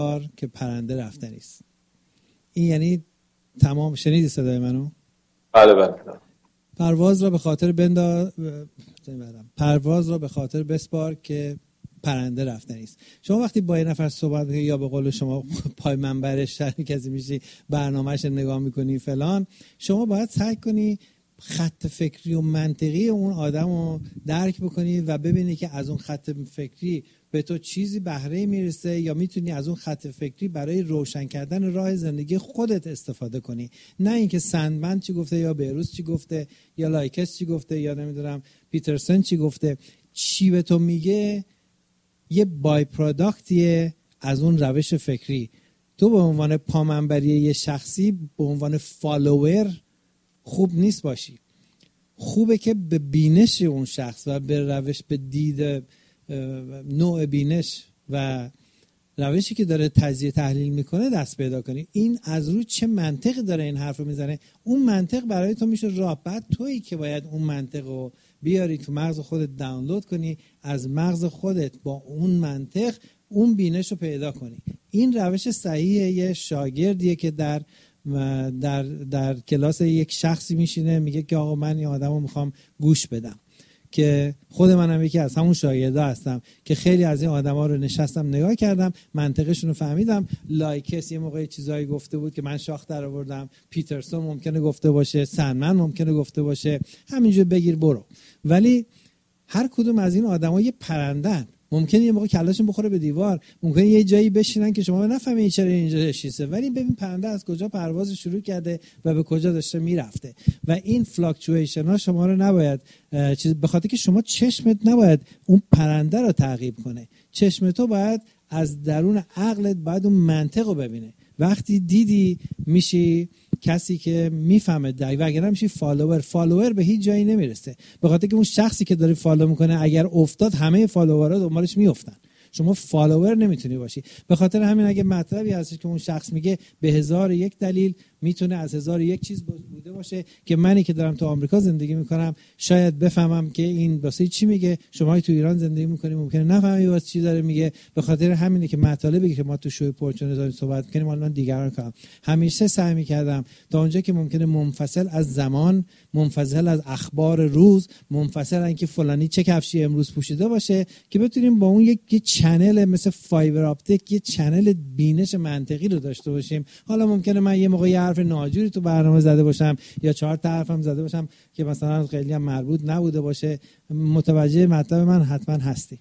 که پرنده رفتنی است. این یعنی تمام. شنیدی صدای منو؟ بله. پرواز را به خاطر بسپار که پرنده رفتنی است. شما وقتی با یه نفر صحبت می‌کنی یا به قول شما پای منبرش شریک میشی، برنامه‌اش نگاه می‌کنی فلان، شما باید سعی کنی خط فکری و منطقی اون آدم رو درک بکنی و ببینی که از اون خط فکری به تو چیزی بهره میرسه یا میتونی از اون خط فکری برای روشن کردن راه زندگی خودت استفاده کنی. نه اینکه سندمن چی گفته یا بیروس چی گفته یا لایکس چی گفته یا نمیدونم پیترسن چی گفته. چی به تو میگه یه بای پروداکتیه از اون روش فکری. تو به عنوان پامنبری یه شخصی، به عنوان فالوور خوب نیست باشی. خوبه که به بینش اون شخص و به روش، به دید نوع بینش و روشی که داره تجزیه تحلیل میکنه دست پیدا کنی. این از روی چه منطقی داره این حرف رو میزنه، اون منطق برای تو میشه راه. بعد تویی که باید اون منطق رو بیاری تو مغز خودت دانلود کنی، از مغز خودت با اون منطق اون بینش رو پیدا کنی. این روش صحیحه. یه شاگردیه که در کلاس یک شخصی میشینه میگه که آقا من این آدمو میخوام گوش بدم، که خود منم یکی از همون شاگردا هستم که خیلی از این آدما رو نشستم نگاه کردم، منطقشون رو فهمیدم. لایکس یه موقع چیزایی گفته بود که من شاخ در آوردم، پیترسون ممکنه گفته باشه، سنمن ممکنه گفته باشه، همینجور بگیر برو. ولی هر کدوم از این آدما یه پرندن. ممکنه یه موقع کلاشون بخوره به دیوار، ممکنه یه جایی بشینن که شما نفهمید چرا اینجا نشسته، ولی ببین پرنده از کجا پرواز شروع کرده و به کجا داشته میرفته. و این فلاکچویشن ها شما رو نباید به خاطر که شما چشمت نباید اون پرنده رو تعقیب کنه. چشم تو باید از درون عقلت باید اون منطق رو ببینه. وقتی دیدی میشی کسی که میفهمه دقیقاً، وگرنه میشی فالوور به هیچ جایی نمیرسه. به خاطر که اون شخصی که داره فالو میکنه اگر افتاد همه فالوورها دنبالش میافتن. شما فالوور نمیتونی باشی. به خاطر همین اگه مطلبی هست که اون شخص میگه به 1001 دلیل میتونه از 1001 چیز بوده باشه که منی که دارم تو آمریکا زندگی میکنم شاید بفهمم که این واسه چی میگه. شما تو ایران زندگی میکنی ممکنه نفهمی واسه چی داره میگه. به خاطر همینه که مطالبی که ما تو شوی پورچون داریم صحبت میکنیم الان دیگران کردم. همیشه سعی میکردم تا اونجا که ممکنه منفصل از زمان، منفصل از اخبار روز، منفصل اینکه فلانی چه کفشی امروز پوشیده باشه که بتونیم با اون یک چنل مثل فایبر آپتیک، یه چنل بینش منطقی رو داشته باشیم. حالا ممکنه من یه موقع حرف ناجوری تو برنامه زده باشم یا 4 تا حرفم زده باشم که مثلا خیلی هم مربوط نبوده باشه. متوجه مطلب من حتما هستی.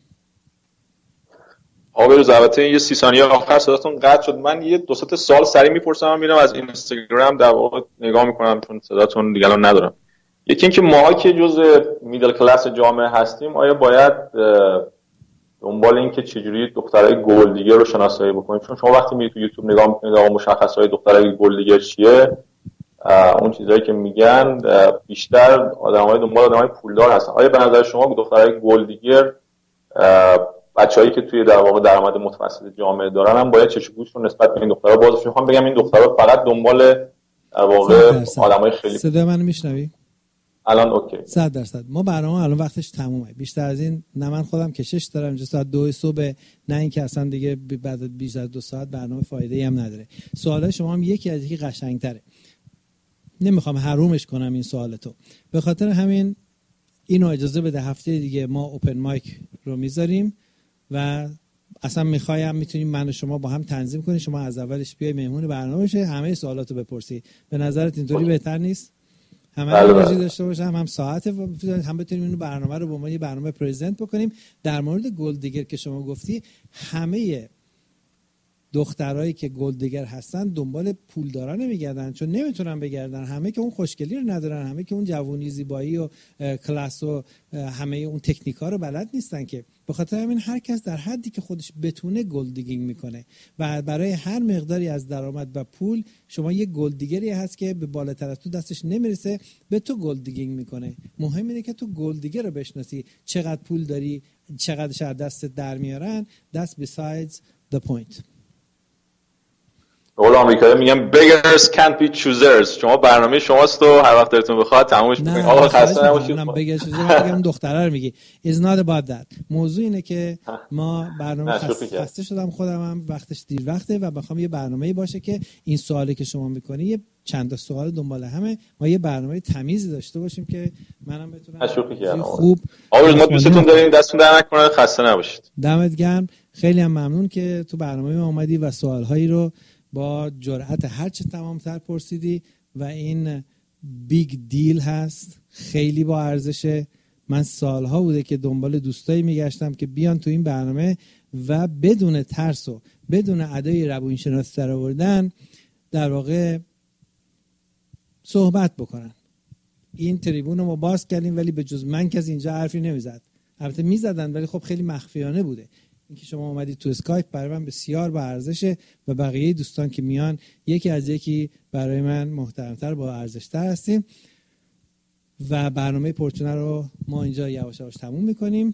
آقا روز البته یه 30 ثانیه آخر صداتون قطع شد. من یه 2-3 سوال سریع میپرسم، میرم از اینستاگرام در واقع نگاه میکنم چون صداتون دیگه الان ندارم. یکی اینکه ماها که جزء میدل کلاس جامعه هستیم آیا باید دنبال این که چجوری دخترای گل دیگر رو شناسایی بکنیم؟ چون شما وقتی میرید تو یوتیوب نگاه میکنید آقا مشخصای دخترای گل دیگر چیه، اون چیزایی که میگن بیشتر آدمای دنبال آدمای پولدار هستن. آیا به نظر شما دخترای گل دیگر بچه‌هایی که توی در واقع درآمد متوسط جامعه دارن هم باید چشم‌پوششون نسبت به این دخترها باز؟ میخوام بگم این دخترها فقط دنبال در واقع آدمای خیلی. صدا منو میشنوی؟ الان اوکی. 100%. ما برنامه الان وقتش تمومه. بیشتر از این نه من خودم کشش دارم اینجا ساعت 2 صبح، نه اینکه اصلا دیگه بعد بیش از 2 ساعت برنامه فایده‌ای هم نداره. سوالای شما هم یکی از یکی قشنگ‌تره. نمیخوام حرومش کنم این سوالتو. به خاطر همین اینو اجازه بده هفته دیگه ما اوپن مایک رو میذاریم و اصلا میتونیم من و شما با هم تنظیم کنیم. شما از اولش بیای مهمون برنامه بشه، همه سوالاتو بپرسی. به نظرت اینطوری بهتر نیست؟ همه انرژی داشته باشم، هم ساعت، هم بتونیم اینو برنامه رو با ما یه برنامه پرزنت بکنیم. در مورد گلد دیگر که شما گفتی، همه دخترایی که گلد دیگر هستن دنبال پولدارا نمیگردن، چون نمیتونن بگردن. همه که اون خوشگلی رو ندارن، همه که اون جوونی زیبایی و کلاس و همه اون تکنیکا رو بلد نیستن که. به خاطر همین هر کس در حدی که خودش بتونه گلد دیگینگ میکنه و برای هر مقداری از درآمد و پول شما یه گلد دیگری هست که به بالاتر از تو دستش نمیرسه، به تو گلد دیگینگ میکنه. مهم اینه که تو گلد دیگر رو بشناسی، چقدر پول داری، چقدرش از دست در میارن. That's besides the point. قول آمریکایی میگن beggars can't be choosers. شما برنامه شماست و هر وقت دلتون بخواد تمومش می‌کنید. آقا خسته نباشید. من beggars میگم اون دختره رو میگی. It's not about that. موضوع اینه که ما برنامه خسته شدم خودم هم وقتش دیر وقته و بخوام یه برنامه‌ای باشه که این سوالی که شما می‌کنی یه چند تا سوال دنبال همه، ما یه برنامه تمیزی داشته باشیم که منم بتونم خوب. آقا ما دوستتون داریم، دستتون در نکنه، خسته نباشید. دمت گرم. خیلی هم ممنون که تو برنامه ما اومدی و سوال‌هایی رو با جرأت هرچه تمام‌تر پرسیدی و این بیگ دیل هست، خیلی با ارزشه. من سالها بوده که دنبال دوستایی میگشتم که بیان تو این برنامه و بدون ترس و بدون ادای روانشناسی در آوردن در واقع صحبت بکنن. این تریبون رو ما باز کردیم ولی به جز من کسی اینجا حرفی نمیزد. البته میزدن ولی خب خیلی مخفیانه بوده. اینکه شما اومدید تو اسکایپ برای من بسیار با ارزشه و بقیه دوستان که میان یکی از یکی برای من محترمتر با ارزشتر هستیم و برنامه پرچونه رو ما اینجا یواش یواش تموم میکنیم.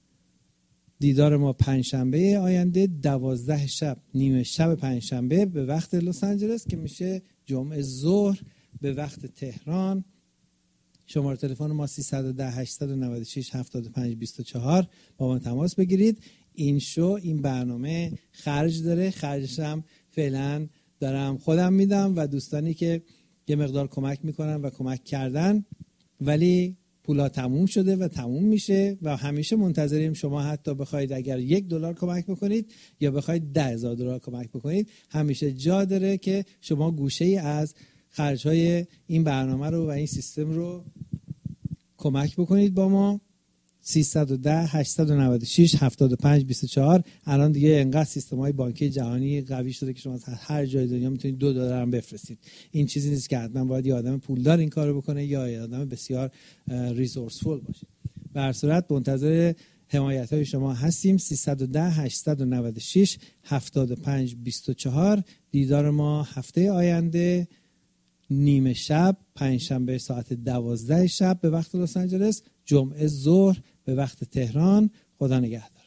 دیدار ما پنجشنبه آینده 12 شب، نیمه شب پنجشنبه به وقت لس آنجلس که میشه جمعه ظهر به وقت تهران. شماره تلفن ما 310 896 75 24 با ما تماس بگیرید. این برنامه خرج داره، خرجش هم فعلا دارم خودم میدم و دوستانی که یه مقدار کمک میکنن و کمک کردن ولی پولا تموم شده و تموم میشه و همیشه منتظریم شما حتی بخواید اگر $1 کمک بکنید یا بخواید $10,000 کمک بکنید، همیشه جا داره که شما گوشه ای از خرجهای این برنامه رو و این سیستم رو کمک بکنید با ما. 310 896 75 24. الان دیگه انقدر سیستم‌های بانکی جهانی قوی شده که شما از هر جای دنیا میتونید $2 هم بفرستید. این چیزی نیست که حتما باید یه آدم پولدار این کارو بکنه یا یه آدم بسیار ریسورسفول باشه. به هر صورت منتظر حمایت‌های شما هستیم. 310 896 75 24. دیدار ما هفته آینده نیمه شب، پنجشنبه ساعت 12 شب به وقت لس آنجلس، جمعه ظهر به وقت تهران. خدا نگهدار.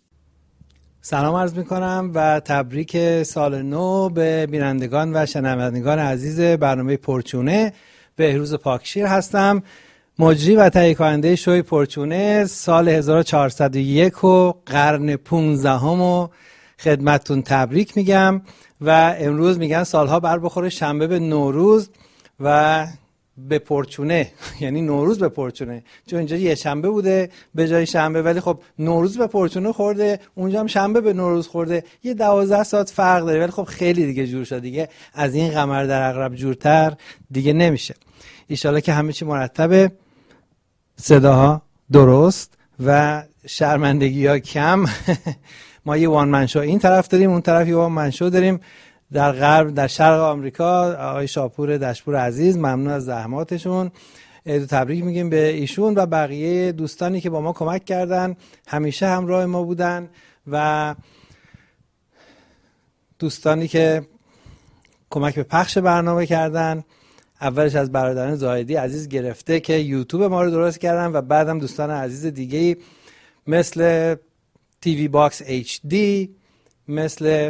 سلام عرض میکنم و تبریک سال نو به بینندگان و شنوندگان عزیز برنامه پرچونه. بهروز پاکشیر هستم، مجری و تهیه کننده شوی پرچونه. سال 1401 و قرن 15 و خدمتتون تبریک میگم و امروز میگن سالها بر بخوره شنبه به نوروز و به پرچونه، یعنی نوروز به پرچونه، چون اینجا یه شنبه بوده به جای شنبه ولی خب نوروز به پرچونه خورده، اونجا هم شنبه به نوروز خورده، یه 12 ساعت فرق داره ولی خب خیلی دیگه جور شد. دیگه از این قمر در عقرب جورتر دیگه نمیشه. ایشالا که همه چی مرتبه، صداها درست و شرمندگی ها کم. ما یه وان من شو این طرف داریم، اون طرف یه وان من شو داریم. در غرب، در شرق آمریکا آقای شاپور دشپور عزیز، ممنون از زحماتشون. عید تبریک میگیم به ایشون و بقیه دوستانی که با ما کمک کردن، همیشه همراه ما بودن و دوستانی که کمک به پخش برنامه کردن. اولش از برادران زاهدی عزیز گرفته که یوتیوب ما رو درست کردن و بعدم دوستان عزیز دیگه مثل تیوی باکس HD، مثل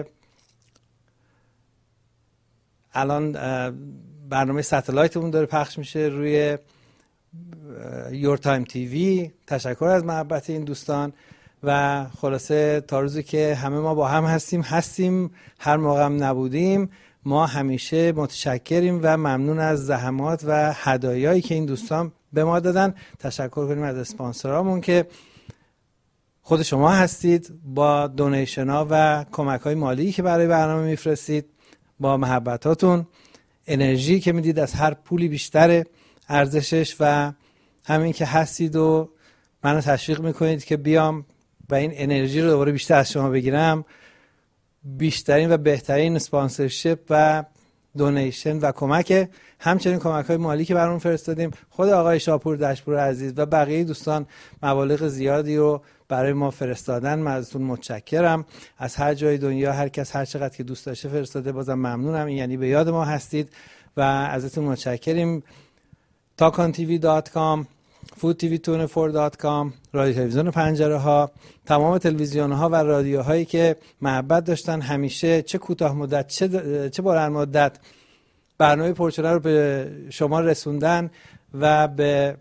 الان برنامه ستلایتمون داره پخش میشه روی یور تایم تیوی. تشکر از محبت این دوستان و خلاصه تا روزی که همه ما با هم هستیم، هر موقع هم نبودیم، ما همیشه متشکریم و ممنون از زحمات و هدایایی که این دوستان به ما دادن. تشکر کنیم از اسپانسرامون که خود شما هستید، با دونیشن ها و کمک های مالی که برای برنامه میفرستید، با محبتاتون، انرژی که میدید از هر پولی بیشتره ارزشش و همین که هستید و منو تشویق میکنید که بیام و این انرژی رو دوباره بیشتر از شما بگیرم. بیشترین و بهترین اسپانسرشیپ و دونیشن و کمک، همچنین کمک های مالی که برامون فرستادیم، خود آقای شاپور دشپور عزیز و بقیه دوستان مبالغ زیادی رو برای ما فرستادن. من ازتون متشکرم. از هر جای دنیا هر کس هر چقدر که دوست داشته فرستاده، بازم ممنونم. این یعنی به یاد ما هستید و ازتون متشکریم. talkontv.com foodtv24.com، رادیو تلویزیون پنجره ها، تمام تلویزیون ها و رادیوهایی که محبت داشتن همیشه چه کوتاه مدت چه بلند مدت برنامه پرچونه رو به شما رسوندن و به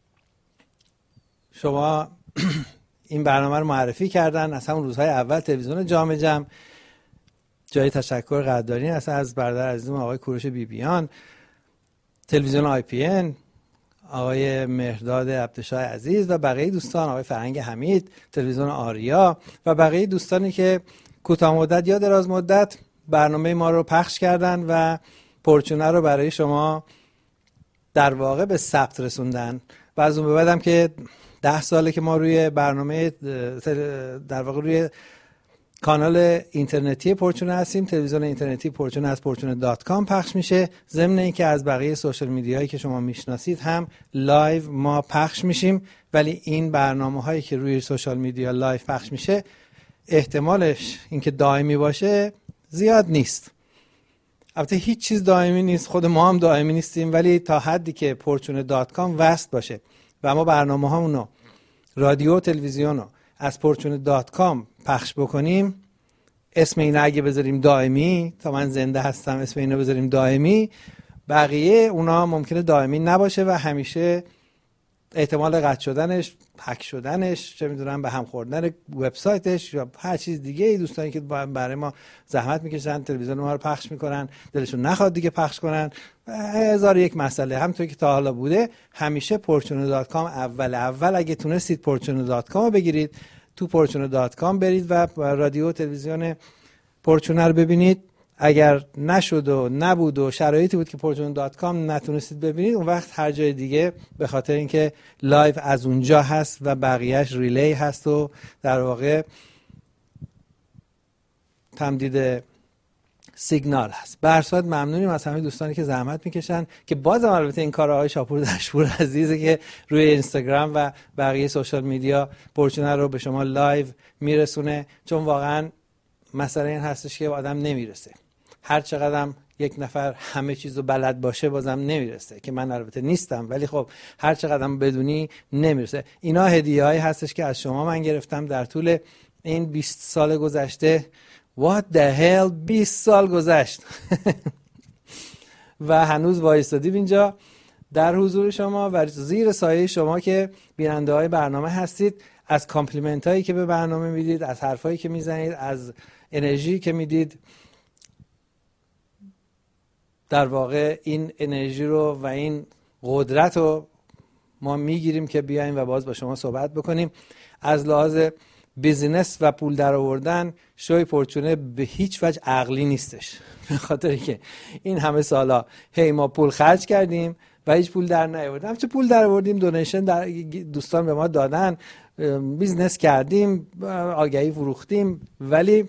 شما این برنامه رو معرفی کردن. از همون روزهای اول تلویزیون جام جم، جای تشکر قدردانی است از برادر عزیزم آقای کوروش بیبیان، تلویزیون آی پی ان آقای مهرداد عبدالشاه عزیز و بقیه دوستان، آقای فرهنگ حمید، تلویزیون آریا و بقیه دوستانی که کوتاه مدت یا دراز مدت برنامه ما رو پخش کردن و پرچونه رو برای شما در واقع به ثبت رسوندن. و از اون به بعدم که 10 ساله که ما روی برنامه در واقع روی کانال اینترنتی پرچونه هستیم. تلویزیون اینترنتی پرچونه از پرچونه.com پخش میشه. ضمن اینکه از بقیه سوشال میدیایی که شما میشناسید هم لایو ما پخش میشیم، ولی این برنامه‌هایی که روی سوشال میدیا لایو پخش میشه احتمالش اینکه دائمی باشه زیاد نیست. البته هیچ چیز دائمی نیست، خود ما هم دائمی نیستیم، ولی تا حدی که پرچونه.com وصل باشه و ما برنامه‌هامون رو رادیو و تلویزیون رو از پرچونه.com پخش بکنیم، اسم این اگه بذاریم دائمی، تا من زنده هستم اسم اینو بذاریم دائمی، بقیه اونا ممکنه دائمی نباشه و همیشه احتمال قطع شدنش، هک شدنش، چه میدونم به هم خوردن وبسایتش یا هر چیز دیگه ای، دوستانی که برای ما زحمت میکشن تلویزیون ما رو پخش میکنن دلشون نخواد دیگه پخش کنن، هزار یک مسئله. همونطور که تا حالا بوده همیشه پرچونه.com اول اگه تونستید پرچونه.com رو بگیرید، تو پرچونه.com برید و رادیو و تلویزیون پرچونه رو ببینید. اگر نشد و نبود و شرایطی بود که پرچونه.com نتونستید ببینید، اون وقت هر جای دیگه به خاطر اینکه لایو از اونجا هست و بقیهش ریلی هست و در واقع تمدید سیگنال هست. به هر صورت ممنونیم از همه دوستانی که زحمت میکشن، که بازم البته این کار آقای شاپور دشپور عزیزه که روی اینستاگرام و بقیه سوشال میدیا پرچونه رو به شما لایو میرسونه، چون واقعا مسئله این هستش که آدم نمیرسه. هر چقدرم یک نفر همه چیزو بلد باشه بازم نمیرسه، که من البته نیستم، ولی خب هر چقدرم بدونی نمیرسه. اینا هدیه‌ای هستش که از شما من گرفتم در طول این 20 سال گذشته. What the hell 20 سال گذشت و هنوز وایستادیم اینجا در حضور شما و زیر سایه شما که بیننده های برنامه هستید. از کامپلیمنت هایی که به برنامه میدید، از حرفایی که میزنید، از انرژی که میدید، در واقع این انرژی رو و این قدرت رو ما میگیریم که بیایم و باز با شما صحبت بکنیم. از لحاظ بیزینس و پول در آوردن شوی پرچونه به هیچ وجه عقلی نیستش، به خاطر که این همه سالا ما پول خرج کردیم و هیچ پول در نیاوردیم. همچه پول در آوردیم، دونیشن در دوستان به ما دادن، بیزنس کردیم، آگهی فروختیم، ولی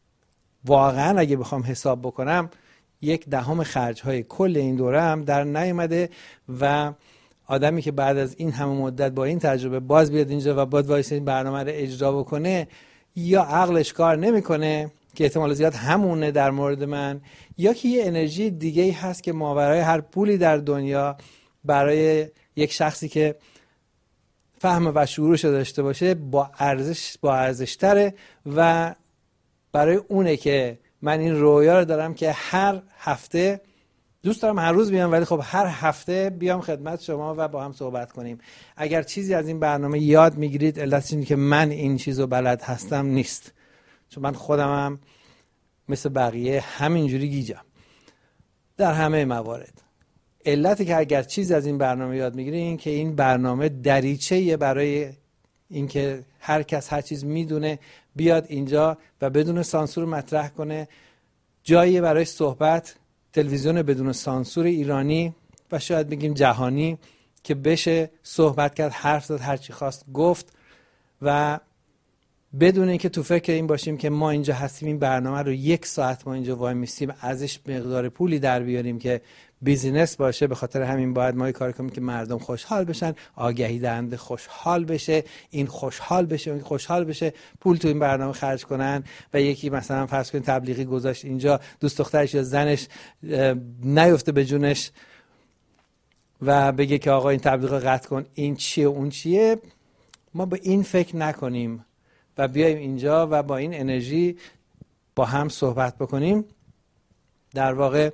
واقعا اگه بخوام حساب بکنم 1/10 خرج‌های کل این دوره هم در نیامده. و آدمی که بعد از این همه مدت با این تجربه باز بیاد اینجا و باید وایس این برنامه رو اجرا بکنه، یا عقلش کار نمیکنه که احتمال زیاد همونه در مورد من، یا که یه انرژی دیگه‌ای هست که ماورای هر پولی در دنیا برای یک شخصی که فهم و شعورش داشته باشه با ارزش تره. و برای اونه که من این رویا رو دارم که هر هفته، دوست دارم هر روز بیام، ولی خب هر هفته بیام خدمت شما و با هم صحبت کنیم. اگر چیزی از این برنامه یاد میگیرید، علتش اینه که من این چیزو بلد هستم نیست، چون من خودمم مثل بقیه همینجوری گیجم در همه موارد. علتی که اگر چیزی از این برنامه یاد میگیرید این که این برنامه دریچه‌ایه برای اینکه هر کس هر چیز میدونه بیاد اینجا و بدون سانسور مطرح کنه. جایی برای صحبت، تلویزیون بدون سانسور ایرانی و شاید بگیم جهانی که بشه صحبت کرد، حرف زد، هر چی خواست گفت و بدون اینکه تو فکر این باشیم که ما اینجا هستیم این برنامه رو 1 ساعت ما اینجا وای میستیم ازش مقدار پولی در بیاریم که بیزینس باشه. به خاطر همین باید ما کار کنیم که مردم خوشحال بشن، آگهی دهنده خوشحال بشه، این خوشحال بشه، این خوشحال بشه، پول تو این برنامه خرج کنن. و یکی مثلا فرض کنید تبلیغی گذاشت اینجا، دوست دخترش یا زنش نیفته به جونش و بگه که آقا این تبلیغ قطع کن، این چیه اون چیه، ما به این فکر نکنیم و بیایم اینجا و با این انرژی با هم صحبت بکنیم. در واقع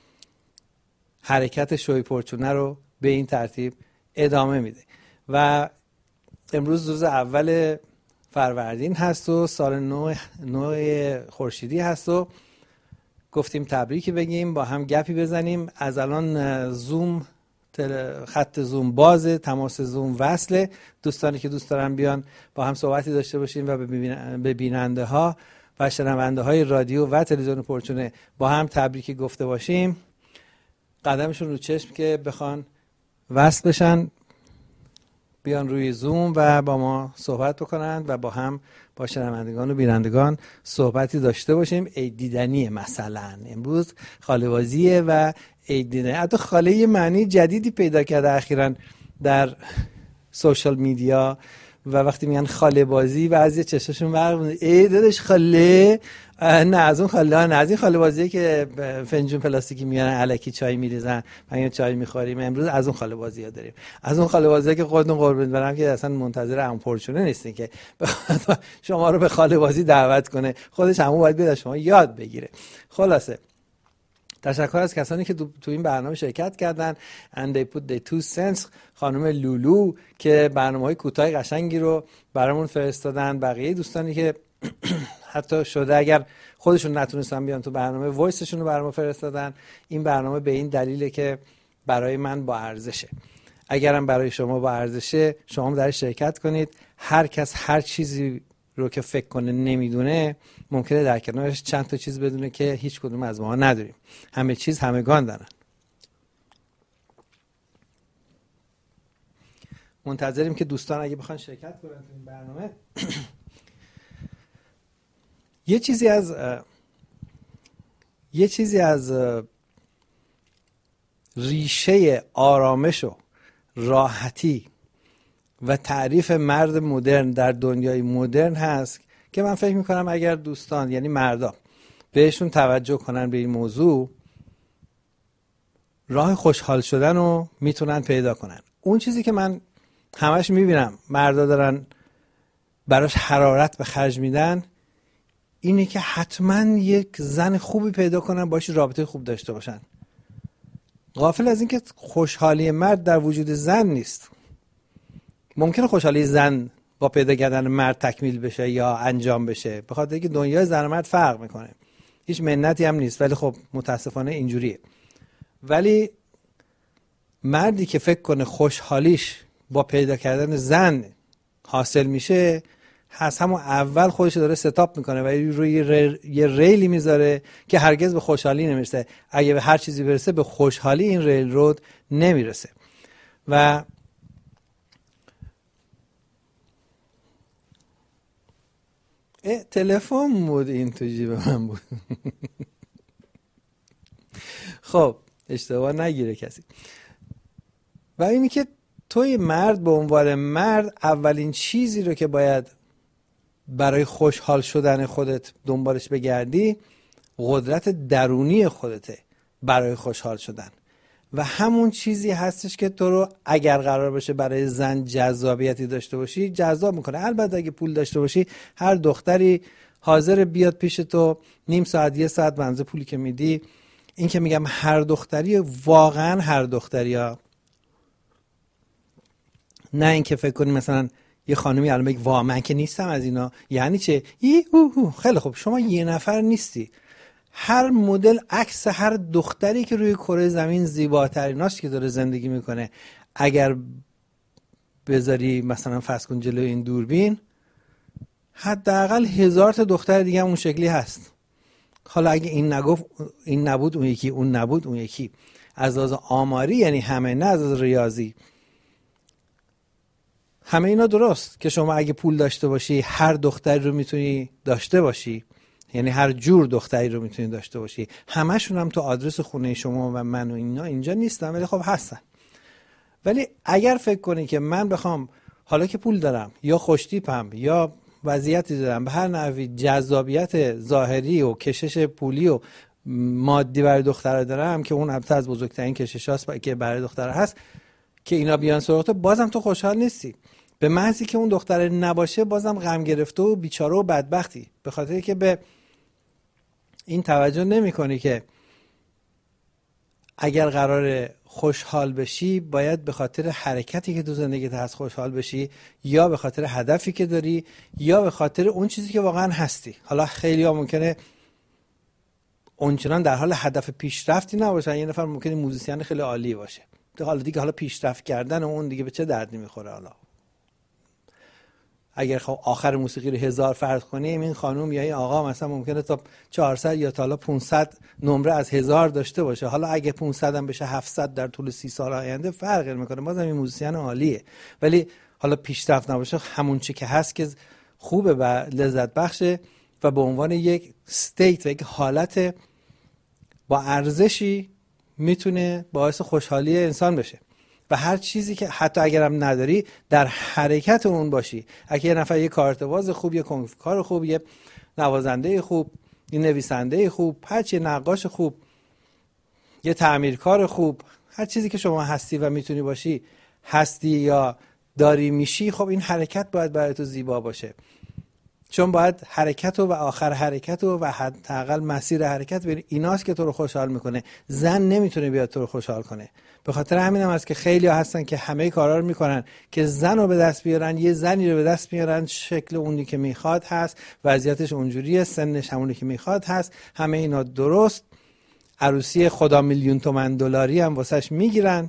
حرکت شوی پرچونه رو به این ترتیب ادامه میده و امروز روز اول فروردین هست و سال نو خورشیدی هست و گفتیم تبریک بگیم، با هم گپی بزنیم. از الان زوم، خط زوم بازه، تماس زوم وصله. دوستانی که دوست دارن بیان با هم صحبتی داشته باشیم و به بیننده ها و شنونده های رادیو و تلویزیون پرچونه با هم تبریک گفته باشیم. قدمشون رو چشم که بخوان وصل بشن، بیان روی زوم و با ما صحبت بکنن و با هم با شنوندگان و بینندگان صحبتی داشته باشیم. عید دیدنیه، مثلا امروز خاله بازیه و عید دیدنی. حتی خاله یه معنی جدیدی پیدا کرده اخیراً در سوشال میدیا و وقتی میگن خاله بازی بعضی چشاشون برق می‌زنه، ای داداش خاله، نه از اون خاله، نه از این خاله بازیه که فنجون پلاستیکی میارن الکی چای میریزن ما چای میخوریم. امروز از اون خاله بازی‌ها داریم، از اون خاله بازیه که خودتون قربون برم که اصلا منتظر عمو پرچونه نیستین که شما رو به خاله بازی دعوت کنه، خودش عمو باید بیاد شما یاد بگیره. خلاصه تشکر از کسانی که تو این برنامه شرکت کردن. and they put the 2 cents. خانم لولو که برنامه‌های کوتاه قشنگی رو برامون فرستادن. بقیه دوستانی که حتی شده اگر خودشون نتونستن بیان تو برنامه، وایسشون رو برام فرستادن. این برنامه به این دلیله که برای من با ارزشه. اگرم برای شما با ارزشه، شما هم درش شرکت کنید. هر کس هر چیزی رو که فکر کنه نمیدونه، ممکنه در کنارش چند تا چیز بدونه که هیچ کدوم از ما نداریم. همه چیز همگان دارن. منتظریم که دوستان اگه بخوان شرکت کنن تو این برنامه. یه چیزی از ریشه آرامش و راحتی و تعریف مرد مدرن در دنیای مدرن هست که من فکر میکنم اگر دوستان، یعنی مردا، بهشون توجه کنن به این موضوع، راه خوشحال شدن رو میتونن پیدا کنن. اون چیزی که من همش میبینم مردا دارن براش حرارت به خرج میدن اینه که حتما یک زن خوبی پیدا کنن، باش رابطه خوب داشته باشن، غافل از این که خوشحالی مرد در وجود زن نیست. ممکنه خوشحالی زن با پیدا کردن مرد تکمیل بشه یا انجام بشه، به خاطر اینکه دنیای زن و مرد فرق میکنه، هیچ منتی هم نیست، ولی خب متاسفانه اینجوریه. ولی مردی که فکر کنه خوشحالیش با پیدا کردن زن حاصل میشه، از همون اول خودش داره ستاپ میکنه و روی یه ریلی میذاره که هرگز به خوشحالی نمیرسه. اگه به هر چیزی برسه، به خوشحالی این ریل رود نمیرسه. و تلفن بود، این تو جیب من بود. خب اشتباه نگیره کسی. و اینی که توی مرد به عنوان مرد، اولین چیزی رو که باید برای خوشحال شدن خودت دنبالش بگردی، قدرت درونی خودته برای خوشحال شدن. و همون چیزی هستش که تو رو اگر قرار باشه برای زن جذابیتی داشته باشی، جذاب میکنه. البته اگه پول داشته باشی، هر دختری حاضر بیاد پیش تو نیم ساعت، یه ساعت منزه پولی که میدی. این که میگم هر دختری، واقعا هر دختری ها، نه این که فکر کنی مثلا یه خانمی الان بگی وا من که نیستم از اینا. یعنی چه؟ خیلی خوب، شما یه نفر نیستی. هر مدل عکس هر دختری که روی کره زمین زیباتریناست که داره زندگی میکنه، اگر بذاری مثلا فرض کن جلوی این دوربین، حداقل 1000 تا دختر دیگه هم اون شکلی هست. حالا اگه این نگفت، این نبود اون یکی، اون نبود اون یکی. از لحاظ آماری یعنی همه، نه از لحاظ ریاضی. همه اینا درست که شما اگه پول داشته باشی هر دختری رو میتونی داشته باشی، یعنی هر جور دختری رو میتونی داشته باشی. همشون هم تو آدرس خونه شما و من و اینا اینجا نیستن، ولی خب هستن. ولی اگر فکر کنی که من بخوام حالا که پول دارم یا خوشتیپم یا وضعیتی دارم، به هر نحوی جذابیت ظاهری و کشش پولی و مادی برای دختر دارم، که اون البته از بزرگترین کشش هاست که برای دختر هست، که اینا بیان سراغ تو، بازم تو خوشحال نیستی. به محضی که اون دختر نباشه بازم غم گرفته و بیچاره و بدبختی، به خاطری که به این توجه نمی‌کنی که اگر قرار خوشحال بشی باید به خاطر حرکتی که تو زندگیت هست خوشحال بشی، یا به خاطر هدفی که داری، یا به خاطر اون چیزی که واقعا هستی. حالا خیلی ها ممکنه اونچنان در حال هدف پیشرفتی نباشن، یه نفر ممکنه موزیسین خیلی عالی باشه، حالا دیگه پیشرفت کردن اون دیگه به چه دردی میخوره. حالا اگر خب آخر موسیقی رو 1000 فرض کنیم، این خانم یا این آقا مثلا ممکنه تا 400 یا تا حالا 500 نمره از 1000 داشته باشه. حالا اگه 500 هم بشه 700 در طول 30 سال آینده فرق میکنه، بازم این موزیسین عالیه. ولی حالا پیشرفت نباشه، همون چی که هست که خوبه و لذت بخشه و به عنوان یک استیت و یک حالت با ارزشی میتونه باعث خوشحالی انسان بشه. و هر چیزی که حتی اگرم نداری در حرکت اون باشی. اگه یه نفر یه کارتواز خوب، یه کنفکار خوب، یه نوازنده خوب، یه نویسنده خوب، هر چی، نقاش خوب، یه تعمیرکار خوب، هر چیزی که شما هستی و میتونی باشی، هستی یا داری میشی، خب این حرکت باید برای تو زیبا باشه. چون باید حرکت و آخر حرکت و حداقل مسیر حرکت ببین، ایناست که تو رو خوشحال میکنه. زن نمیتونه بیاد تو رو خوشحال کنه. به خاطر همین هم است که خیلی ها هستن که همه کارا رو میکنن که زن رو به دست بیارن، یه زنی رو به دست بیارن شکل اونی که میخواد هست، وضعیتش اونجوریه، سنش همونی که میخواد هست، همه اینا درست، عروسی خدا میلیون تومن دلاری هم واسش میگیرن،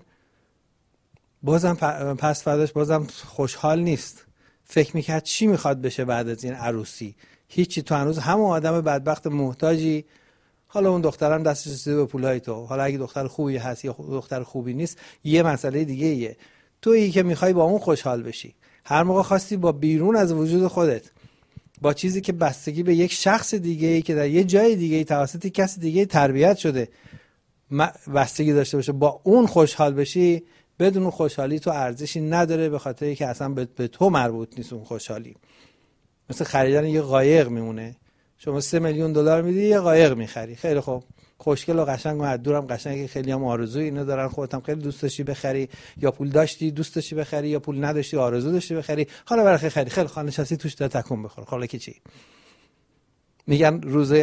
بازم پس فرداش بازم خوشحال نیست. فکر میکرد چی میخواد بشه بعد از این عروسی؟ هیچی. تو هنوز همون آدم بدبخت محتاجی. حالا اون دخترم دستش رسیده به پولای تو، حالا اگه دختر خوبی هست یا دختر خوبی نیست یه مسئله دیگه ایه. تویی که میخوای با اون خوشحال بشی. هر موقع خواستی با بیرون از وجود خودت، با چیزی که بستگی به یک شخص دیگه ای که در یه جای دیگه ای توسط کسی دیگه تربیت شده بستگی داشته باشه، با اون خوشحال بشی، بدون خوشحالی تو ارزشی نداره، به خاطر اینکه اصلا به تو مربوط نیست اون خوشحالی. مثل خریدن یه قایق میمونه. شما 3 میلیون دلار میدی یه قایق میخری، خیلی خوب، خوشگل و قشنگ و از دورم قشنگه، خیلی هم آرزوی اینو دارن، خودت هم خیلی دوست داشتی بخری، یا پول داشتی دوست داشتی بخری، یا پول نداشتی آرزو داشتی بخری، حالا برای خیلی خیلی خانه نشستی توش داره تکون بخوره. حالا که چی میگن؟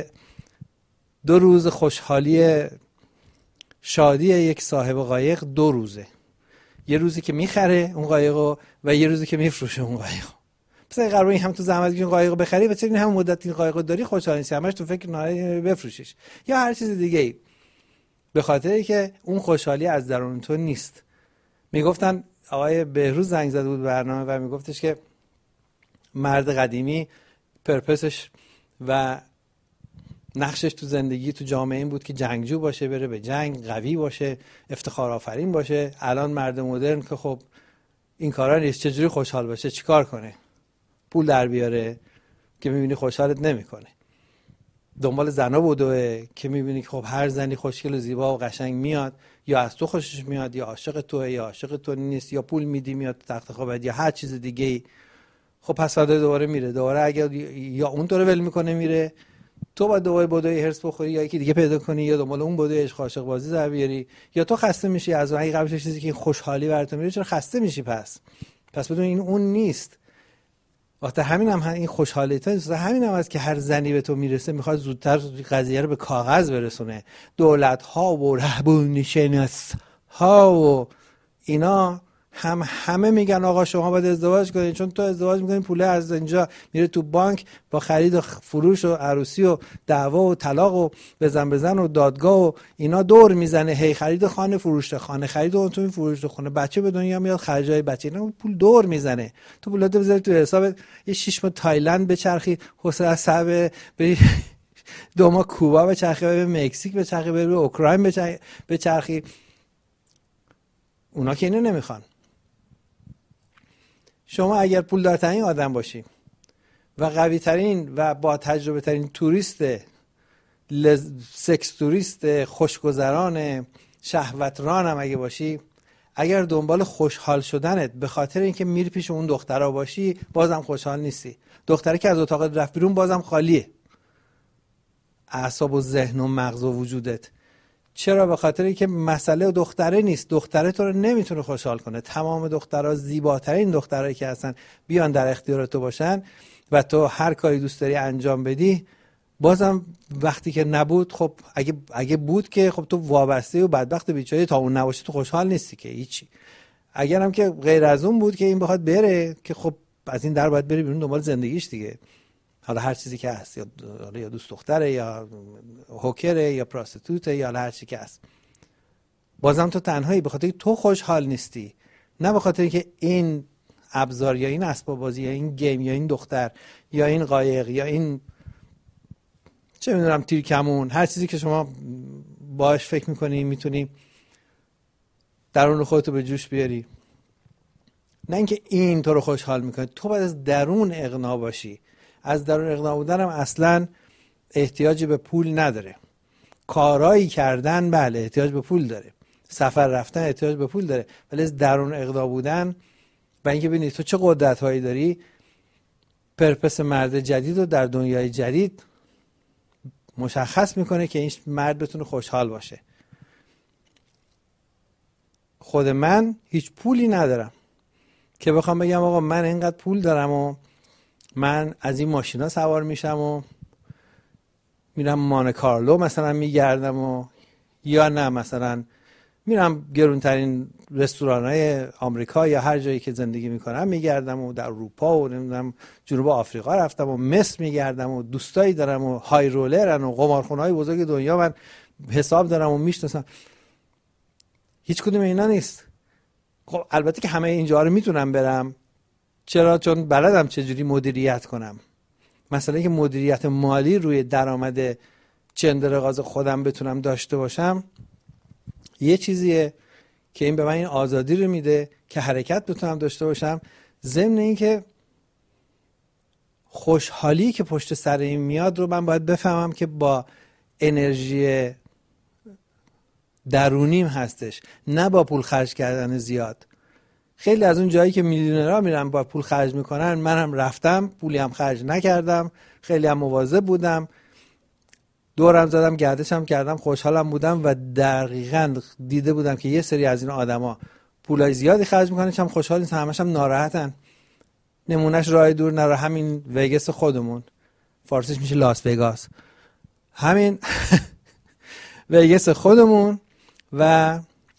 2 روز خوشحالی شادی یک صاحب قایق 2 روزه. یه روزی که میخره اون قایقو و یه روزی که میفروشه اون قایقو. پس اگه قراره هم تو زحمت این قایقو بخری، بچه این هم مدت این قایقو داری خوشحال نیستی، همش تو فکر نهایی بفروشیش یا هر چیز دیگه ای، به خاطری که اون خوشحالی از درون تو نیست. میگفتن آقای بهروز زنگ زده بود برنامه و میگفتش که مرد قدیمی پرپسش و نقشش تو زندگی تو جامعه این بود که جنگجو باشه، بره به جنگ، قوی باشه، افتخار آفرین باشه. الان مرد مدرن که خب این کارا نیست، چجوری خوشحال باشه؟ چیکار کنه؟ پول در بیاره که میبینی خوشحالت نمیکنه. دنبال زنا بودوه که میبینی که خب هر زنی خوشگل و زیبا و قشنگ میاد، یا از تو خوشش میاد، یا عاشق توئه، یا عاشق تو نیست، یا پول میدی میاد تو تخت خوابت، یا هر چیز دیگه ای. خب پس فردا دوباره میره، دوباره اگه یا اون تو رو ول میکنه میره، تو باید دوباره بدوی هرس بخوری یا یکی دیگه پیدا کنی، یا دنبال اون بدوی عشق عاشق بازی در بیاری، یا تو خسته میشی از اون. اگه قبلش چیزی که خوشحالی برات میره، چرا خسته میشی؟ پس بدون این اون نیست. وقتی همین هم این خوشحالیت نیست، همین هم است که هر زنی به تو میرسه میخواد زودتر قضیه رو به کاغذ برسونه. دولت ها و رهبرنشینس ها و اینا همه میگن آقا شما باید ازدواج کنید، چون تو ازدواج میکنی پوله از اینجا میره تو بانک، با خرید و فروش و عروسی و دعوا و طلاق و بزن و دادگاه و اینا دور میزنه. هی خرید خانه، فروش خانه، خرید اون تو فروش خانه، بچه به دنیا میاد، خرجای بچه، اینا پول دور میزنه. تو پولات بذاری تو حساب، یه 6 ماه تایلند بچرخی، حوصله از صعب بری 2 ماه کوبا بچرخی، به مکزیک بچرخی، به اوکراین بچرخی. اونا که اینو نمیخوان. شما اگر پولدارترین آدم باشی و قوی ترین و با تجربه ترین توریست، سکس توریست، خوشگذران، شهوتران هم اگه باشی، اگر دنبال خوشحال شدنت به خاطر اینکه میری پیش اون دخترها باشی، بازم خوشحال نیستی. دختری که از اتاق رفت بیرون بازم خالیه. اعصاب و ذهن و مغز و وجودت چرا؟ به خاطر اینکه مسئله دختره نیست. دختره تو رو نمیتونه خوشحال کنه. تمام دخترها، زیباترین دخترایی که هستن، بیان در اختیار تو باشن و تو هر کاری دوست داری انجام بدی، بازم وقتی که نبود، خب اگه بود که خب تو وابسته و بدبخت بیچاره، تا اون نباشه تو خوشحال نیستی که هیچی. اگرم که غیر از اون بود که این بخواد بره، که خب از این در باید بری بیرون دنبال زندگیش دیگه، حالا هر چیزی که هست، یا دوست دختره یا هوکره یا پراستیتوته یا هر چیزی که هست، بازم تو تنهایی، به خاطر تو خوشحال نیستی، نه به خاطر که این ابزار یا این اسباب بازی یا این گیم یا این دختر یا این قایق یا این چه میدونم تیر کمون، هر چیزی که شما باهاش فکر میکنی میتونی درون خودتو به جوش بیاری. نه اینکه این تو رو خوشحال میکنه، تو باید از درون اقنا باشی. از درون اقنا بودن هم اصلا احتیاجی به پول نداره. کارایی کردن بله احتیاج به پول داره، سفر رفتن احتیاج به پول داره، ولی از درون اقنا بودن و اینکه ببینی تو چه قدرت‌هایی داری، پرپس مرد جدید رو در دنیای جدید مشخص میکنه که این مرد بتونه خوشحال باشه. خود من هیچ پولی ندارم که بخوام بگم آقا من اینقدر پول دارم و من از این ماشینا سوار میشم و میرم مانه کارلو مثلا میگردم و یا نه مثلا میرم گرونترین رستوران‌های آمریکا یا هر جایی که زندگی میکنم میگردم و در اروپا و نمیدونم جنوب آفریقا رفتم و مصر میگردم و دوستایی دارم و های رولرن و قمارخونه‌های بزرگ دنیا من حساب دارم و میشناسم. هیچ کدوم اینا نیست. خب البته که همه اینجا رو میتونم برم. چرا؟ چون بلدم چجوری مدیریت کنم. مثلا که مدیریت مالی روی درآمد چندرغاز خودم بتونم داشته باشم یه چیزیه که این به من این آزادی رو میده که حرکت بتونم داشته باشم، ضمن این که خوشحالی که پشت سر این میاد رو من باید بفهمم که با انرژی درونیم هستش، نه با پول خرج کردن زیاد. خیلی از اون جایی که میلیونرها میرن با پول خرج میکنن، منم رفتم پولی هم خرج نکردم، خیلی هم مواظب بودم، دورم زدم، گردشم کردم، خوشحالم بودم و دقیقاً دیده بودم که یه سری از این آدما پولای زیادی خرج میکنن، هم خوشحال نیستن، همش هم ناراحتن. نمونهش راه دور نره همین وگاس خودمون، فارسیش میشه لاس وگاس، همین وگاس خودمون و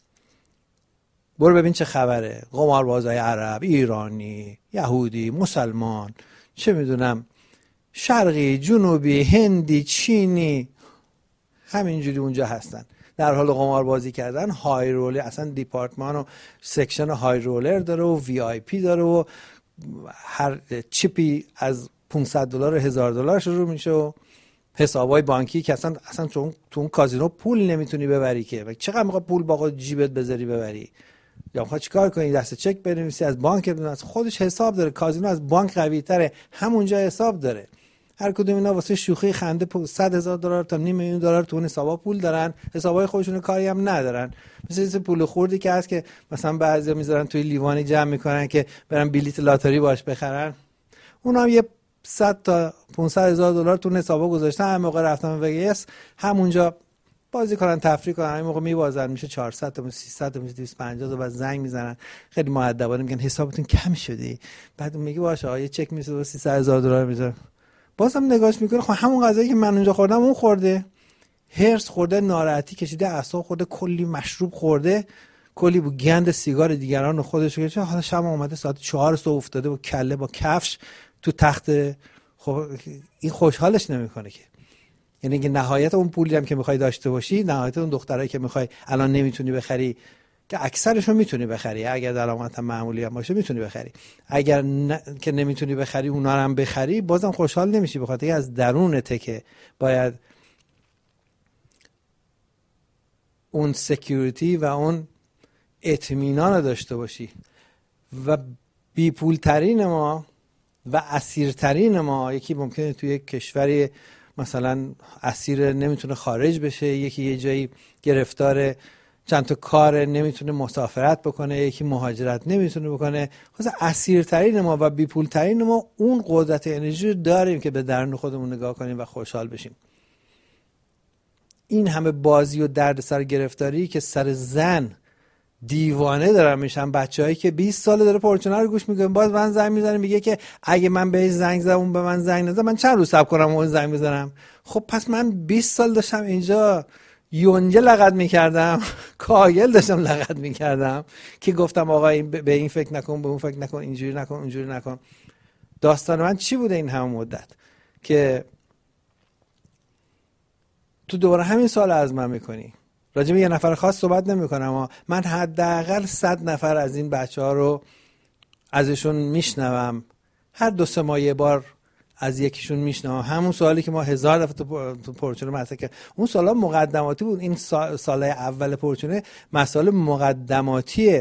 برو ببین چه خبره. قماربازای عرب، ایرانی، یهودی، مسلمان، چه میدونم شرقی، جنوبی، هندی، چینی، همینجوری اونجا هستن در حال قماربازی کردن. های رولر، اصلا دیپارتمان و سکشن های رولر داره و وی آی پی داره و هر چیپی از $500 $1000 شروع میشه و حسابای بانکی که اصلا تو اون کازینو پول نمیتونی ببری که، چقدر میخواد پول با خود جیبت بذاری ببری، یا میخواد چیکار کنی؟ دست چک بنویسی از بانک، از خودش حساب داره. کازینو از بانک قوی تره، همونجا حساب داره. هر کدوم اینا واسه شوخی خنده $100,000 تا $500,000 تو اون حسابا پول دارن، حسابای خودشون کاری هم ندارن. مثل پول خوردی که هست که مثلا بعضیا میذارن توی لیوانی جمع میکنن که برن بلیت لاتاری باش بخرن، اونا هم یه 100 تا $500,000 تو حسابا گذاشتن، همه موقع رفتن وگاس همونجا بازی کنن، تفریح کنن، همین موقع میبازن، میشه 400 تا 300 تا 250 تا، بعد زنگ میزنن خیلی مؤدبانه میگن حسابتون کم شده، بعد میگه باشه یه چک میشه $300,000 میذاره، بازم نگاش میکنه خب همون غذایی که من اونجا خوردم اون خورده، هرس خورده، ناراحتی کشیده، اعصاب خورده، کلی مشروب خورده، کلی بو گند سیگار دیگران خودش کشه، حالا شب اومده ساعت 4 صبح افتاده و کله با کفش تو تخت. خب این خوشحالش نمیکنه که، یعنی که نهایت اون پولی هم که میخوای داشته باشی، نهایت اون دخترایی که میخوای الان نمیتونی بخری، که اکثرشون میتونی بخری، اگر درآمدت معمولی هم باشه میتونی بخری، اگر که نمیتونی بخری اونا رو هم بخری، بازم خوشحال نمیشی، بخاطر اینکه از درونته که باید اون سکیوریتی و اون اطمینان رو داشته باشی. و بی پول ترین ما و اسیرترین ما، یکی ممکنه توی یک کشوری مثلا اسیر نمیتونه خارج بشه، یکی یه جایی گرفتار چند تا کار نمیتونه مسافرت بکنه، یکی مهاجرت نمیتونه بکنه. خاصه اسیرترین ما و بی پول ترین ما اون قدرت انرژی رو داریم که به درون خودمون نگاه کنیم و خوشحال بشیم. این همه بازی و دردسر گرفتاری که سر زن دیوانه دارن میشن، بچه‌هایی که 20 ساله داره پرچونه رو گوش میکنه، باز من زنگ میزنه میگه که اگه من بهش زنگ زدم اون به من زنگ نزد من چند روز صبر کنم اون زنگ بزنم؟ خب پس من 20 سال داشتم اینجا یونجه لغت میکردم، کاگل داشتم لغت میکردم که گفتم آقا این به این فکر نکن، به اون فکر نکن، اینجوری نکن، اونجوری نکن. داستان من چی بوده این همه مدت که تو دوباره همین سوال از من میکنی؟ راجع به یه نفر خاص صحبت نمیکنم، اما من حداقل 100 نفر از این بچه‌ها رو ازشون میشنوم، هر 2-3 ماه یه بار از یکیشون میشنوم همون سوالی که ما 1000 دفعه تو پرچونه مطرح کردیم. اون سوالا مقدماتی بود. این سالهای اول پرچونه مسائل مقدماتی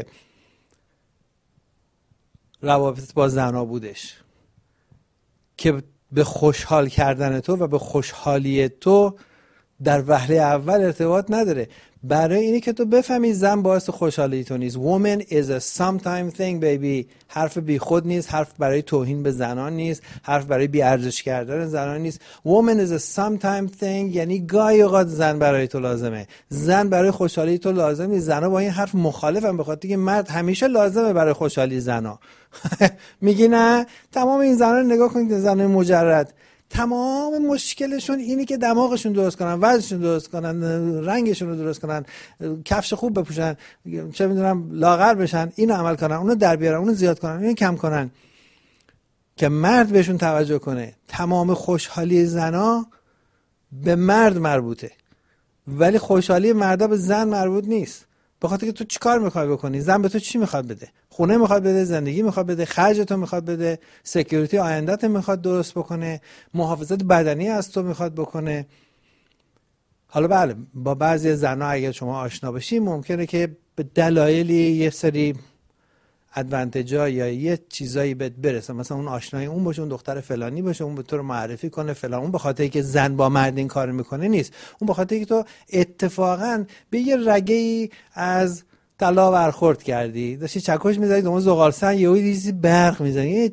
روابط با زنا بودش که به خوشحال کردن تو و به خوشحالی تو در وهله اول ارتباط نداره. برای اینه که تو بفهمی زن باعث خوشحالی تو نیست. Woman is a sometime thing baby. حرف بی خود نیست، حرف برای توهین به زنان نیست، حرف برای بی ارزش کردن زنان نیست. Woman is a sometime thing یعنی گاهی اوقات زن برای تو لازمه. زن برای خوشحالی تو لازم نیست. زنا با این حرف مخالفن، به خاطر که مرد همیشه لازمه برای خوشحالی زنا. میگی نه؟ تمام این زنا رو نگاه کنید، زنای مجرد تمام مشکلشون اینی که دماغشون درست کنن، وزنشون درست کنن، رنگشون رو درست کنن، کفش خوب بپوشن، چه میدونم لاغر بشن، اینو عمل کنن، اونو در بیارن، اونو زیاد کنن، اینو کم کنن که مرد بهشون توجه کنه. تمام خوشحالی زنا به مرد مربوطه، ولی خوشحالی مردا به زن مربوط نیست. به خاطر که تو چیکار میخوای بکنی؟ زن به تو چی میخواد بده؟ خونه میخواد بده، زندگی میخواد بده، خرج تو میخواد بده، سکیوریتی آینده‌ت میخواد درست بکنه، محافظت بدنی از تو میخواد بکنه. حالا بله با بعضی زن‌ها اگر شما آشنا بشی ممکنه که به دلایلی یه سری ادوانتج‌ها یا یه چیزایی بهت برسه، مثلا اون آشنای اون باشه، اون دختر فلانی باشه، اون به تو رو معرفی کنه فلان. اون به خاطری که زن با مرد این کارو میکنه نیست، اون به خاطری که تو اتفاقا به یه رگه‌ای از طلا برخورد کردی، داشتی چکش می‌زدی دم زغالسنگ، یهو دیدی برق می‌زنی،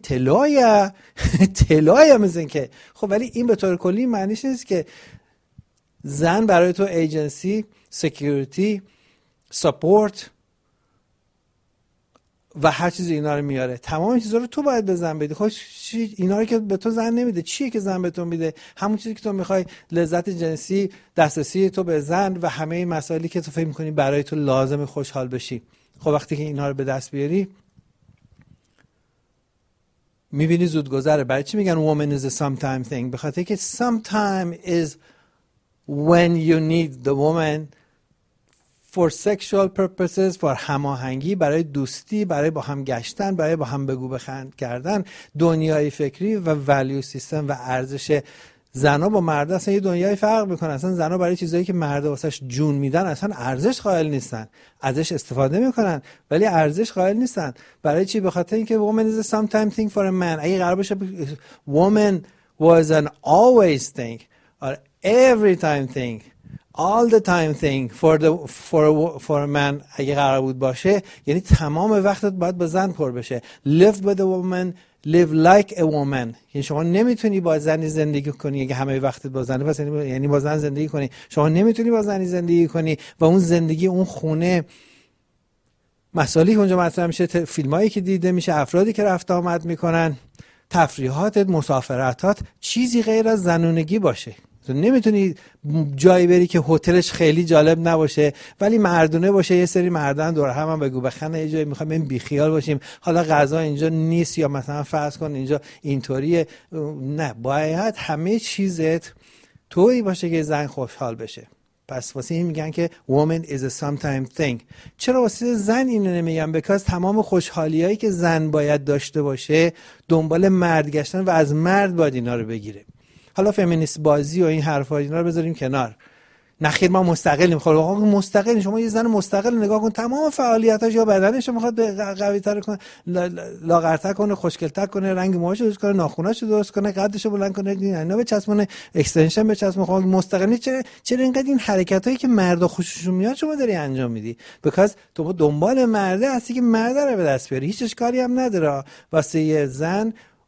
طلایه مثلا که. خب ولی این به طور کلی معنیش نیست که زن برای تو ایجنسی، سکیوریتی، ساپورت و هر چیز اینا رو میاره. تمام این چیزا رو تو باید به زن بدی. خب اینا رو که به تو زن نمیده، چیه که زن به تو میده؟ همون چیزی که تو میخوای، لذت جنسی، دسترسی تو به زن و همه این مسائلی که تو فکر میکنی برای تو لازم خوشحال بشی. خب وقتی که اینا رو به دست بیاری میبینی زود گذره. برای چی میگن woman is a sometime thing؟ به خاطر که sometime is when you need the woman for sexual purposes، for هماهنگی، برای دوستی، برای با هم گشتن، برای با هم بگو بخند کردن. دنیای فکری و value سیستم و ارزش زنا با مرد اصلا یه دنیای فرق میکنه. اصلا زنا برای چیزایی که مرد واسش جون میدن اصلا ارزش قائل نیستن، ازش استفاده میکنن ولی ارزش قائل نیستن. برای چی؟ به خاطر اینکه woman is a sometime thing for a man. اگه قرار باشه woman was an always thing or every time thing, all the time thing for a man، اگه قرار بود باشه یعنی تمام وقتت باید با زن پر بشه. live with a woman، live like a woman. یعنی شما نمیتونی با زنی زندگی کنی اگه همه وقتت با زنه، پس یعنی با زن زندگی کنی. شما نمیتونی با زنی زندگی کنی و اون زندگی، اون خونه، مسائلی که اونجا مطرح میشه، فیلمایی که دیده میشه، افرادی که رفت آمد میکنن، تفریحاتت، مسافرتات، چیزی غیر از زنونگی باشه. تو نمیتونی جایی بری که هتلش خیلی جالب نباشه ولی مردونه باشه، یه سری مردان دور هم بگو بخنه، یه جایی میخوایم این بیخیال باشیم، حالا غذا اینجا نیست یا مثلا فرض کن اینجا اینطوریه. نه، باید همه چیزت طوری باشه که زن خوشحال بشه. پس واسه این میگن که woman is a sometime thing. چرا واسه زن اینو نمیگن؟ because تمام خوشحالیایی که زن باید داشته باشه دنبال مرد گشتن و از مرد باید اینا رو بگیره. حالا فمینیست بازی و این حرفا اینا رو بذاریم کنار. نخیر ما مستقلیم. خب آقا مستقل، شما یه زن مستقل نگاه کن، تمام فعالیتاش یا بدنش رو میخواد قوی‌تر کنه، لاغرتر کنه، خوشگل‌تر کنه، رنگ موهاشو درست کنه، ناخوناشو درست کنه، قدشو بلند کنه، اینا بچسبونه، اکستنشن بچسبونه. خب مستقلی چرا اینقدر این حرکتایی که مردا خوششون میاد شما داری انجام میدی؟ because تو دنبال مرده هستی که مرد رو به دست بیاری. هیچ اشکالی هم نداره واسه یه زن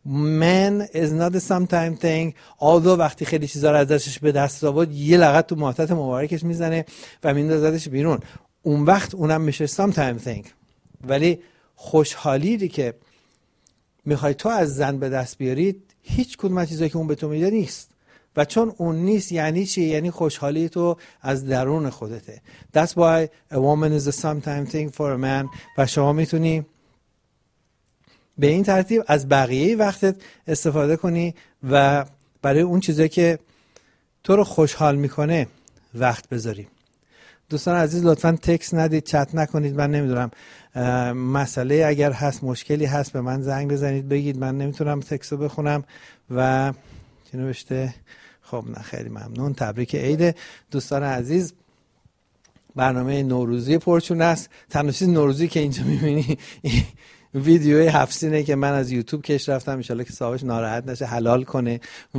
man is not a sometime thing. although وقتی خیلی چیزا رو ازش به دست آورد یه لغت تو ماهتت مبارکش میزنه و میندازدش بیرون، اون وقت اونم میشه sometime thing. ولی خوشحالی که میخوای تو از زن به دست بیاری هیچ کدوم از چیزایی که اون به تو میده نیست، و چون اون نیست یعنی چی؟ یعنی خوشحالی تو از درون خودته. That's why a woman is a sometime thing for a man. و شما میتونی به این ترتیب از بقیه وقتت استفاده کنی و برای اون چیزایی که تو رو خوشحال میکنه وقت بذاری. دوستان عزیز لطفاً تکست ندید، چت نکنید. من نمیدونم مسئله اگر هست، مشکلی هست، به من زنگ بزنید بگید. من نمیتونم تکست رو بخونم. و چی نوشته؟ خب نه خیلی ممنون، تبریک عید. دوستان عزیز برنامه نوروزی پرچون است. تنها چیز نوروزی که اینجا میبینی ویدیوی 7 سینه که من از یوتیوب کش رفتم، ان شاءالله که صاحبش ناراحت نشه حلال کنه و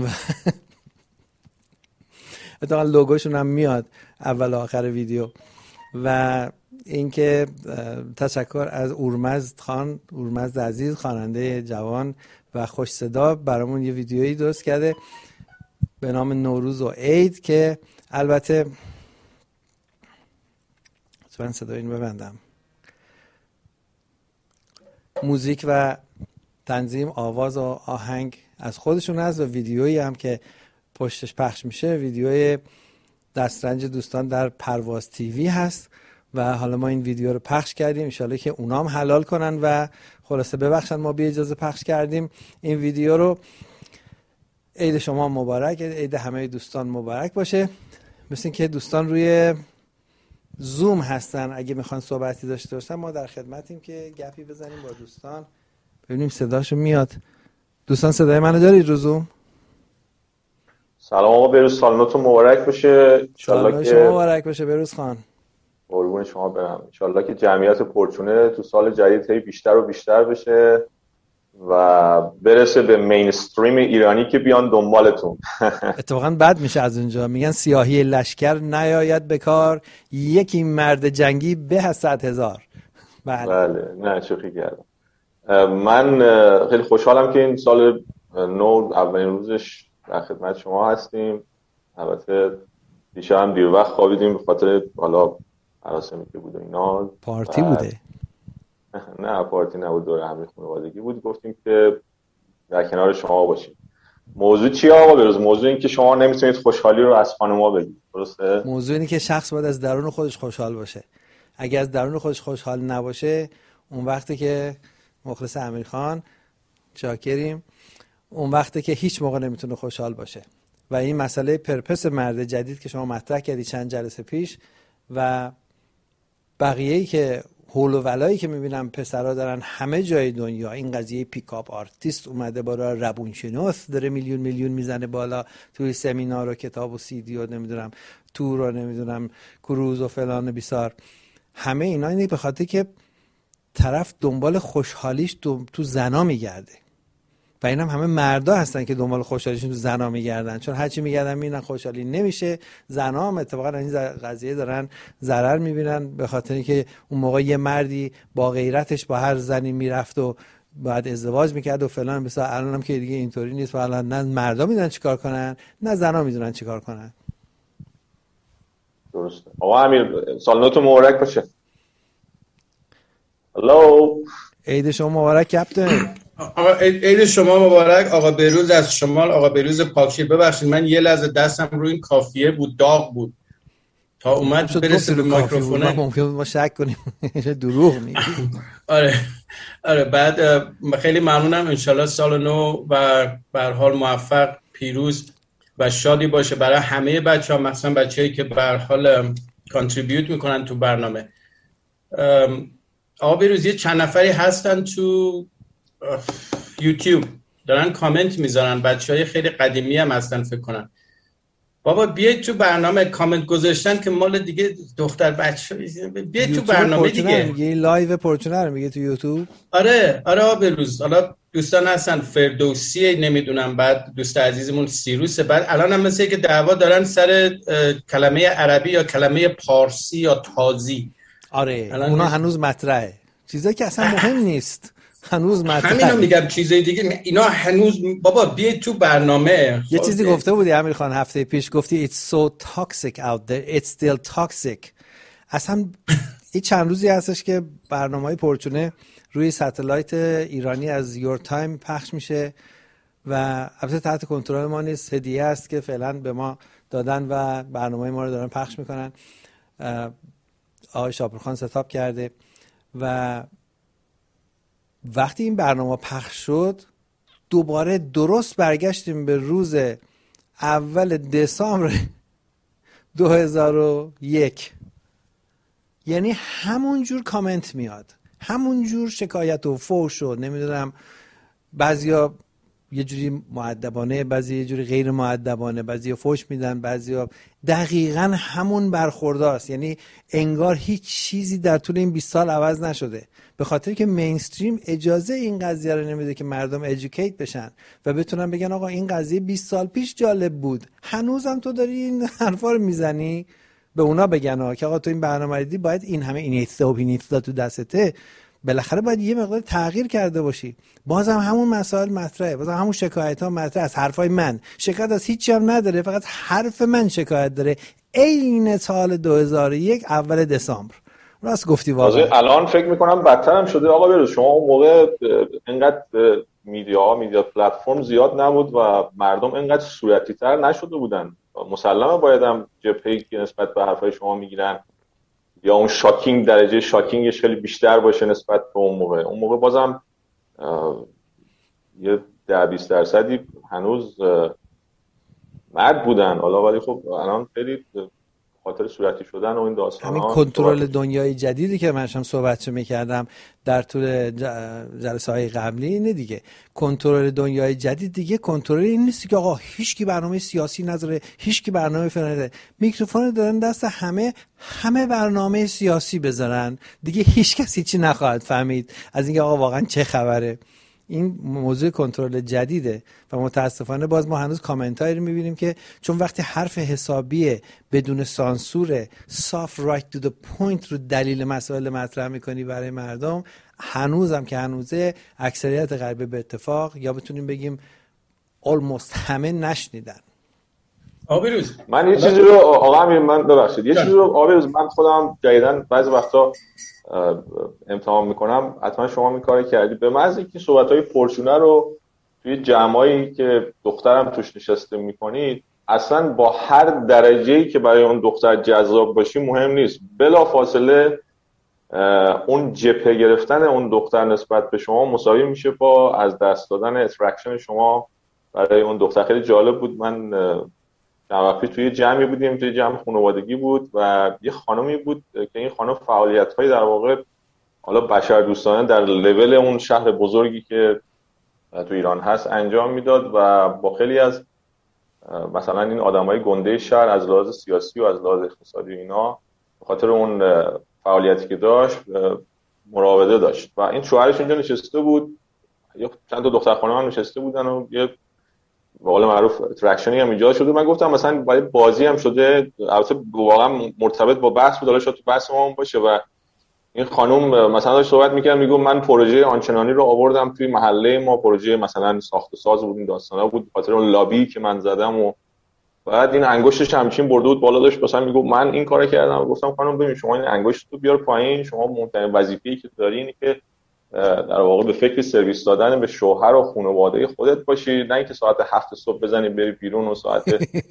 اتفاقا لوگوشون هم میاد اول و آخر ویدیو. و اینکه تشکر از اورمزد عزیز، خواننده جوان و خوش صدا، برامون یه ویدیویی درست کرده به نام نوروز و عید که البته من صدا اینو ببندم. موزیک و تنظیم، آواز و آهنگ از خودشون هست و ویدیویی هم که پشتش پخش میشه ویدیوی دسترنج دوستان در پرواز تیوی هست و حالا ما این ویدیو رو پخش کردیم، انشالله که اونام حلال کنن و خلاصه ببخشن ما بی اجازه پخش کردیم این ویدیو رو. عید شما مبارک، عید همه دوستان مبارک باشه. مثل این که دوستان روی زوم هستن، اگه میخوان صحبتی داشته باشن ما در خدمتیم که گپی بزنیم با دوستان، ببینیم صداشون میاد. دوستان صدای منو دارید رو زوم؟ سلام آقا بروز، سال نوتون مبارک باشه. انشالله شما مبارک باشه بروز خان. قربون شما برم. انشالله که جمعیت پرچونه تو سال جدید هی بیشتر و بیشتر بشه و برسه به مینستریم ایرانی که بیان دنبالتون. اتفاقا بد میشه از اونجا، میگن سیاهی لشکر نیاید به کار، یکی مرد جنگی به از 100,000. بله نه شوخی کردم. من خیلی خوشحالم که این سال نو اولین روزش در خدمت شما هستیم. البته دیشب هم دیر وقت خوابیدیم به خاطر حالا مراسمی که بود و اینا. پارتی بوده؟ نه پارتی نبود، دوره همی خانوادگی بود. گفتیم که در کنار شما باشیم. موضوع چیه آقا بروز؟ موضوع این که شما نمیتونید خوشحالی رو از خانوما بگید، درسته؟ موضوع اینه که شخص باید از درون خودش خوشحال باشه. اگه از درون خودش خوشحال نباشه اون وقتی که مخلص امیرخان چاکریم، اون وقتی که هیچ موقع نمیتونه خوشحال باشه. و این مسئله پرپس مرد جدید که شما مطرح کردی چند جلسه پیش و بقیه‌ای که هول و ولایی که میبینم پسرها دارن همه جای دنیا، این قضیه پیکاپ آرتیست اومده بالا، روانشناس داره میلیون میزنه بالا توی سمینار و کتاب و CD و نمیدونم تور و نمیدونم کروز و فلان بیسار، همه اینا اینه به خاطر که طرف دنبال خوشحالیش تو زنا میگرده و اینم همه مردا هستن که دنبال خوشحالیشون تو زنا میگردن، چون هرچی میگردن میبینن خوشحالی نمیشه. زنا هم اتفاقا این قضیه دارن ضرر میبینن به خاطر اینکه اون موقع یه مردی با غیرتش با هر زنی میرفت و بعد ازدواج میکرد و فلان، مثلا الانم که دیگه اینطوری نیست و الان نه مردا میدونن چیکار کنن نه زنا میدونن چیکار کنن. درسته. آقا امیر سال نوتو مبارک باشه. هلو، عید شما مبارک کپتن. آقا عید شما مبارک. آقا بروز از شمال، آقا بروز پاکشیر. ببخشید من یه لحظه دستم روی این کافیه بود، داغ بود تا اومد برسه به میکروفون. ممکن ما شک کنیم دروغ میگی. آره بعد خیلی ممنونم. انشالله سال نو و به هر حال موفق، پیروز و شادی باشه برای همه بچه‌ها، مثلا بچه‌ای که به هر حال کانتریبیوت میکنن تو برنامه. آقا بروز یه چند نفری هستن تو یوتیوب دارن کامنت میذارن، بچهای خیلی قدیمی هم هستن فکر کنن. بابا بیاید تو برنامه کامنت گذاشتن که مال دیگه دختر بچه، بیاید تو برنامه دیگه. میگه لایو پورچونر میگه تو یوتیوب. آره بروز. حالا دوستان هستن فردوسی نمیدونم، بعد دوست عزیزمون سیروس، بعد الان هم مثل که دعوا دارن سر کلمه عربی یا کلمه پارسی یا تازی. آره اونا هنوز مطرحه، چیزایی که اصلا مهم نیست. هنوز همینو میگم، چیزای دیگه اینا هنوز. بابا بیاید تو برنامه. یه چیزی گفته بودی امیر خان هفته پیش، گفتی it's so toxic out there it's still toxic. اصلا این چند روزی هستش که برنامه‌های پرچونه روی ستلایت ایرانی از یور تایم پخش میشه و البته تحت کنترل ما نیست، هدیه است که فعلا به ما دادن و برنامه ما رو دارن پخش میکنن. آقای شاپورخان ستاپ کرده و وقتی این برنامه پخش شد دوباره درست برگشتیم به روز اول دسامبر 2001. یعنی همون جور کامنت میاد، همون جور شکایت و فوش و نمیدونم، بعضیا یه جوری مؤدبانه، بعضی یه جوری غیر مؤدبانه، بعضیا فوش میدن، بعضیا دقیقاً همون برخورداست. یعنی انگار هیچ چیزی در طول این 20 سال عوض نشده، به خاطر که مینستریم اجازه این قضیه رو نمیده که مردم ادوکییت بشن و بتونن بگن آقا این قضیه 20 سال پیش جالب بود، هنوزم تو داری این حرفا رو میزنی. به اونا بگن که آقا تو این برنامه دیدی باید این همه اینیتستا و پینیتستا تو دستته، بالاخره باید یه مقدار تغییر کرده باشی. بازم همون مسائل مطرحه، بازم همون شکایت ها مطرحه. از حرفای من شکایت از هیچی هم نداره، فقط حرف من شکایت داره. عین سال 2001 اول دسامبر. راست گفتی واقعا. الان فکر میکنم بدتر هم شده آقا بروز. شما اون موقع اینقدر میدیا پلتفرم زیاد نبود و مردم اینقدر صورتی تر نشده بودن. مسلمه بایدم جبهه‌ای که نسبت به حرفای شما میگیرن یا اون شاکینگ، درجه شاکینگش خیلی بیشتر باشه نسبت به اون موقع. اون موقع بازم یه 10-20% هنوز مرد بودن حالا، ولی خب الان خیلی خاطر صورتی شدن و این داستانا. همین کنترل دنیای جدیدی که منشم صحبتشو میکردم در طول جلسه های قبلی اینه دیگه. کنترل دنیای جدید دیگه کنترل این نیست که آقا هیچکی برنامه سیاسی نداره، هیچکی برنامه فلان نداره. میکروفون دارن دست همه برنامه سیاسی بذارن دیگه، هیچ کسی چی نخواهد فهمید از اینکه آقا واقعا چه خبره. این موضوع کنترل جدیده و متاسفانه باز ما هنوز کامنتایی رو میبینیم که چون وقتی حرف حسابیه بدون سانسور، soft right to the point رو دلیل مسائل مطرح میکنی برای مردم، هنوزم که هنوزه اکثریت غربی به اتفاق یا بتونیم بگیم almost همه نشنیدن. آبروز من یه چیزی رو آقا من ببخشید یه چیزی رو آبروز من خودم جدیدن بعضی وقتا امتحان میکنم، حتما شما این کارو کردید. به محض اینکه صحبت‌های پرچونه رو توی جمعایی که دخترم توش نشسته میکنید، اصلا با هر درجه‌ای که برای اون دختر جذاب باشی مهم نیست، بلا فاصله اون جبهه گرفتن اون دختر نسبت به شما مساوی میشه با از دست دادن اترکشن شما برای اون دختر. خیلی جالب بود. من چند وقتی توی جمعی بودیم، توی جمع خانوادگی بود و یه خانمی بود که این خانم فعالیت‌های در واقع حالا بشردوستانه در لول اون شهر بزرگی که تو ایران هست انجام میداد و با خیلی از مثلا این آدمای گنده شهر از لحاظ سیاسی و از لحاظ اقتصادی اینا به خاطر اون فعالیتی که داشت مراوده داشت و این شوهرش اینجا نشسته بود، یا چند تا دختر خانم هم نشسته بودن و یه به قول معروف اترکشنی هم ایجاد شده. من گفتم مثلا برای بازی هم شده، البته واقعا مرتبط با بحث بود، حالا شاید تو بحث ما هم باشه. و این خانم مثلا داشت صحبت می‌کرد، میگه من پروژه آنچنانی رو آوردم توی محله ما، پروژه مثلا ساخت و ساز بود، این داستانا بود، خاطر اون لابی که من زدم و بعد این انگشتش همچین برده بود بالا، داشت مثلا میگه من این کارو کردم. گفتم خانم ببین شما این انگشتتو بیار پایین، شما مهمترین وظیفه‌ای که داری اینه که در واقع به فکر سرویس دادن به شوهر و خانواده خودت باشی، نه اینکه ساعت 7 صبح بزنی بری بیرون و ساعت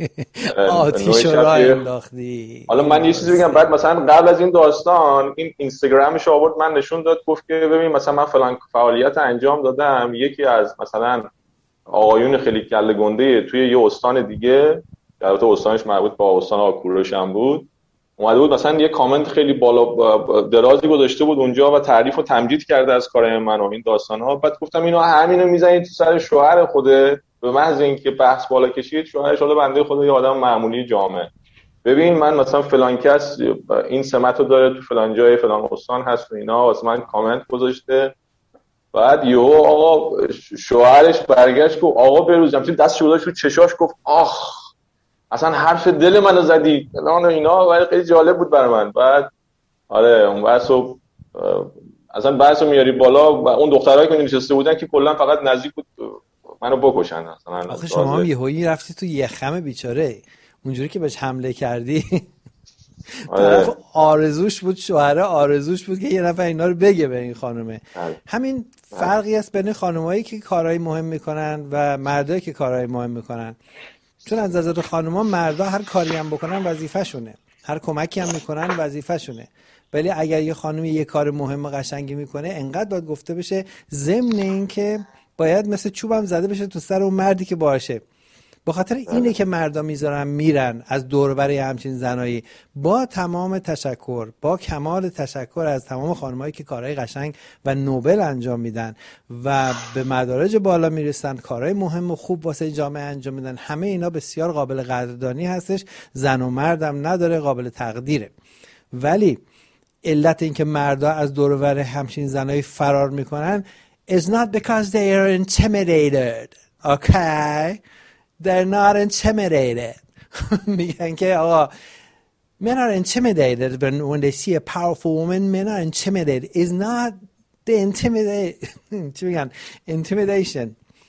آتیش رو انداختی. حالا من یه چیزی بگم، بعد مثلا قبل از این داستان این اینستاگرامش آورد من نشون داد، گفت که ببین مثلا من فلان فعالیت انجام دادم، یکی از مثلا آقایون خیلی کله گنده توی یه استان دیگه، البته استانش مربوط به استان آکوروش هم بود، اومده بود مثلا یه کامنت خیلی بالا درازی گذاشته بود اونجا و تعریف و تمجید کرده از کارهای من و این داستان‌ها. بعد گفتم اینو همینو میزنید تو سر شوهر خوده به محض اینکه بحث بالا کشید. شوهرش حالا بنده خدا یه آدم معمولی جامعه، ببین من مثلا فلان کس این سمتو داره تو فلان جای فلان استان هست و اینا، واسه من کامنت گذاشته. بعد یهو آقا شوهرش برگشت گفت آقا بروزم، چون دستش گذاشت رو چشاش، گفت آخ اصلا حرف دل منو زدی فلان و اینا. ولی خیلی جالب بود برای من. بعد آره اون واسه اصلا بحثو میاری بالا و اون دخترایی که نشسته بودن که کلا فقط نزدیک بود منو بکشن. اصلا آخه شما هم یهویی رفتی تو یخم بیچاره، اونجوری که بهش حمله کردی طرف آرزوش بود، شوهر آرزوش بود که یه نفر اینا رو بگه به این خانومه. همین فرقی است بین خانمایی که کارهای مهم میکنن و مردایی که کارهای مهم میکنن. چون از نظر خانوما مردا هر کاری هم بکنن وظیفه شونه، هر کمکی هم میکنن وظیفه شونه، ولی اگر یه خانمی یه کار مهم و قشنگی میکنه انقدر باید گفته بشه، ضمن این که باید مثل چوبم زده بشه تو سر اون مردی که باشه. به خاطر اینه که مردا میذارن میرن از دور و بر همچین زنایی. با تمام تشکر، با کمال تشکر از تمام خانمایی که کارهای قشنگ و نوبل انجام میدن و به مدارج بالا میرسن، کارهای مهم و خوب واسه جامعه انجام میدن، همه اینا بسیار قابل قدردانی هستش، زن و مردم نداره، قابل تقدیره. ولی علت این که مردا از دور و بر همچین زنایی فرار میکنن is not because they are intimidated. Okay? They're not intimidated. میگن که آقا men are intimidated when they see a powerful woman. Men are intimidated. It's not the intimidation.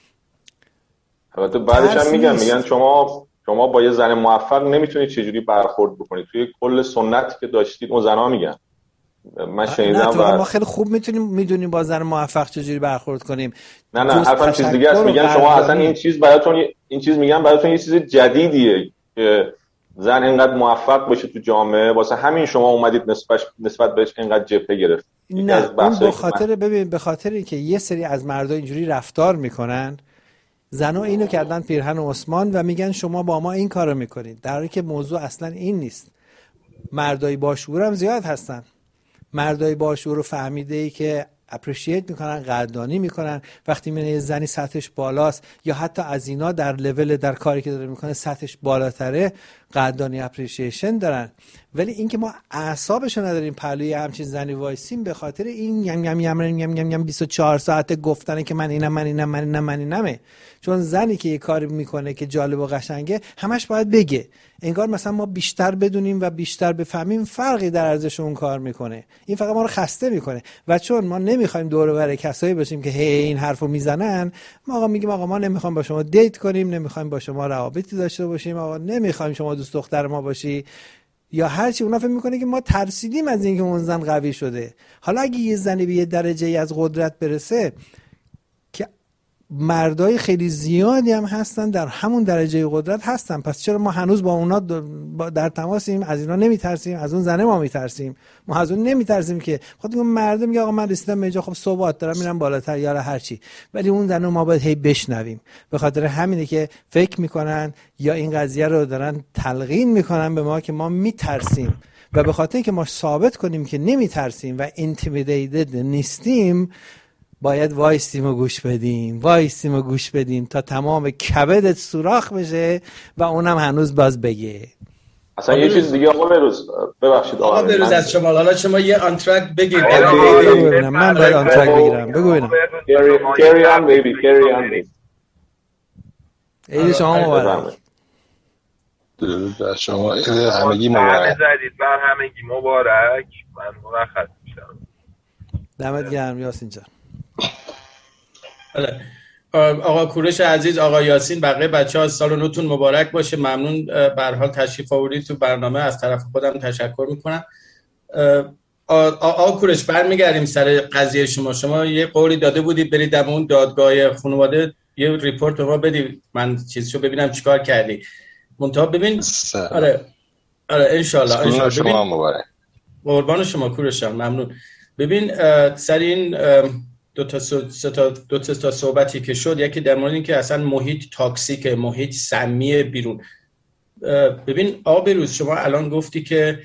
البته بعدش هم میگن شما با یه زن موفق نمیتونید چجوری برخورد بکنید. توی کل سنتی که داشتید اون زنا میگن. من شنیدم ما خیلی خوب میدونیم با زن موفق چجوری برخورد کنیم. نه حرفم چیز دیگه است. میگن شما اصلا این چیز میگن براتون یه چیز جدیدیه که زن اینقدر موفق باشه تو جامعه، واسه همین شما اومدید نسبت بهش اینقدر جبهه گرفت. نه به خاطر که یه سری از مردا اینجوری رفتار میکنن، زنا اینو کردن پیرهن عثمان و میگن شما با ما این کارو میکنید، در حالی که موضوع اصلا این نیست. مردای باشعور هم زیاد هستن، مردای باشعور رو فهمیده ای که اپریشیت میکنن، قدردانی میکنن وقتی میبینه زنی سطحش بالاست یا حتی از اینا در لول در کاری که داره میکنه سطحش بالاتره، قدردانی اپریشیشن دارن. ولی اینکه ما اعصابشو نداریم پهلوی همچین زنی وایسیم به خاطر این یم 24 ساعت گفتنه که من اینمه. چون زنی که یه کاری میکنه که جالب و قشنگه همش باید بگه، انگار مثلا ما بیشتر بدونیم و بیشتر بفهمیم فرقی در ارزش اون کار میکنه. این فقط ما رو خسته میکنه و چون ما نمیخوایم دور و بر کسایی باشیم که هی این حرفو میزنن، ما آقا میگیم آقا ما نمیخوایم با شما دیت کنیم، نمیخوایم با شما روابطی داشته باشیم، آقا نمیخوایم شما دوست دختر ما باشی یا هر چی. اونا فکر میکنه که ما ترسیدیم از اینکه اون زن قوی شده. حالا اگه یه زنی به یه درجه‌ای از قدرت برسه که مردای خیلی زیادی هم هستن در همون درجه قدرت هستن، پس چرا ما هنوز با اونا در تماسیم؟ از اینا نمیترسیم؟ از اون زنه ما میترسیم؟ ما از اون نمیترسیم که خود اون مرد میگه آقا من رسیدم به اینجا، خب ثبات دارم میرم بالاتر یا هر چی، ولی اون زنه ما باید هی بشنویم. به خاطر همینه که فکر میکنن یا این قضیه رو دارن تلقین میکنن به ما که ما میترسیم، و به خاطر اینکه ما ثابت کنیم که نمیترسیم و اینتیمیدیتد نیستیم، باید وایسیم و گوش بدیم تا تمام کبدت سوراخ بشه و اونم هنوز باز بگه. اصلا یه چیز دیگه آقا بروز، ببخشید آقا بروز از شما، حالا شما یه آنترک بگید. من باید آنترک بگیرم. بگو ببینم. Carry on baby. عید شما مبارک. درود شما، همگی مبارک. بر همگی مبارک. من مرخص میشم. دمت گرم یاسین جان. آقا کوروش عزیز، آقا یاسین، بقیه بچه‌ها سال نوتون مبارک باشه. ممنون به هر حال تشریف آوردید تو برنامه، از طرف خودم تشکر میکنم. آقا کوروش برمیگردیم سر قضیه شما یه قولی داده بودید برید در اون دادگاه خانواده یه ریپورت به ما بدید، من چیزشو ببینم چیکار کردی. منتها ببین آره ان شاء الله شما مبارک. قربان شما کوروش، ممنون. ببین سر این دو تا صحبتی که شد، یکی در مورد این که اصلا محیط تاکسیک، محیط سمی بیرون. ببین آقا بروز، شما الان گفتی که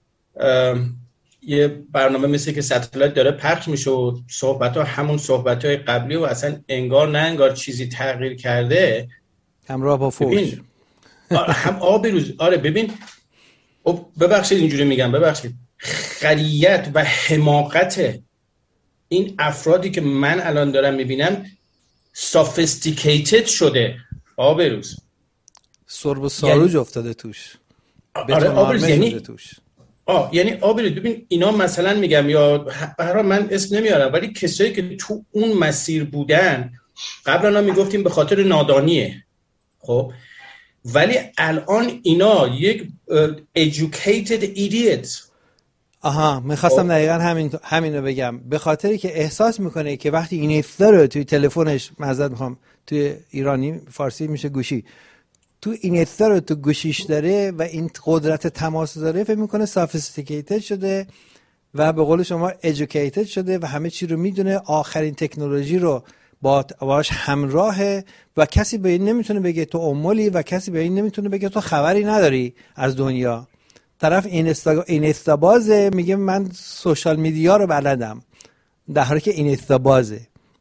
یه برنامه مثل که ستلایت داره پخش میشه و صحبت‌ها همون صحبت‌های قبلی و اصلا انگار نه انگار چیزی تغییر کرده همراه با فوش. هم آقا بروز آره ببین ببخشید اینجوری میگم، ببخشید، خریت و حماقت این افرادی که من الان دارم میبینم sophisticated شده آقا بروز، سرب و ساروج افتاده توش، آره آبروز، یعنی توش. یعنی ببین اینا مثلا میگم، یا برای من اسم نمیارم، ولی کسایی که تو اون مسیر بودن قبلا میگفتیم به خاطر نادانیه، خب ولی الان اینا یک educated idiot. میخواستم دقیقا همینو بگم، به خاطری که احساس میکنه که وقتی این رو توی تلفنش، معذرت میخوام توی ایرانی فارسی میشه گوشی، تو این رو تو گوشیش داره و این قدرت تماس داره، فکر میکنه sophisticated شده و به قول شما educated شده و همه چی رو میدونه، آخرین تکنولوژی رو باش همراهه و کسی به این نمیتونه بگه تو امولی و کسی به این نمیتونه بگه تو خبری نداری از دنیا. طرف اینستا بازه، میگه من سوشال میدیا رو بلدم، در حالی که اینستا بازه.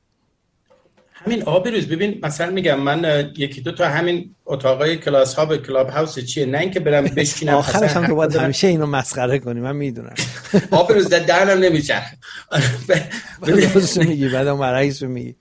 همین آبروز ببین مثلا میگم من یکی دو تا همین اتاقای کلاس ها به کلاب هاوس چیه، نه اینکه برم بشینم آخرش هم تو باید همیشه اینو مسخره کنی، من میدونم. آبروز درنم نمیشه. بعدش میگی بعدم مرعیش میگی.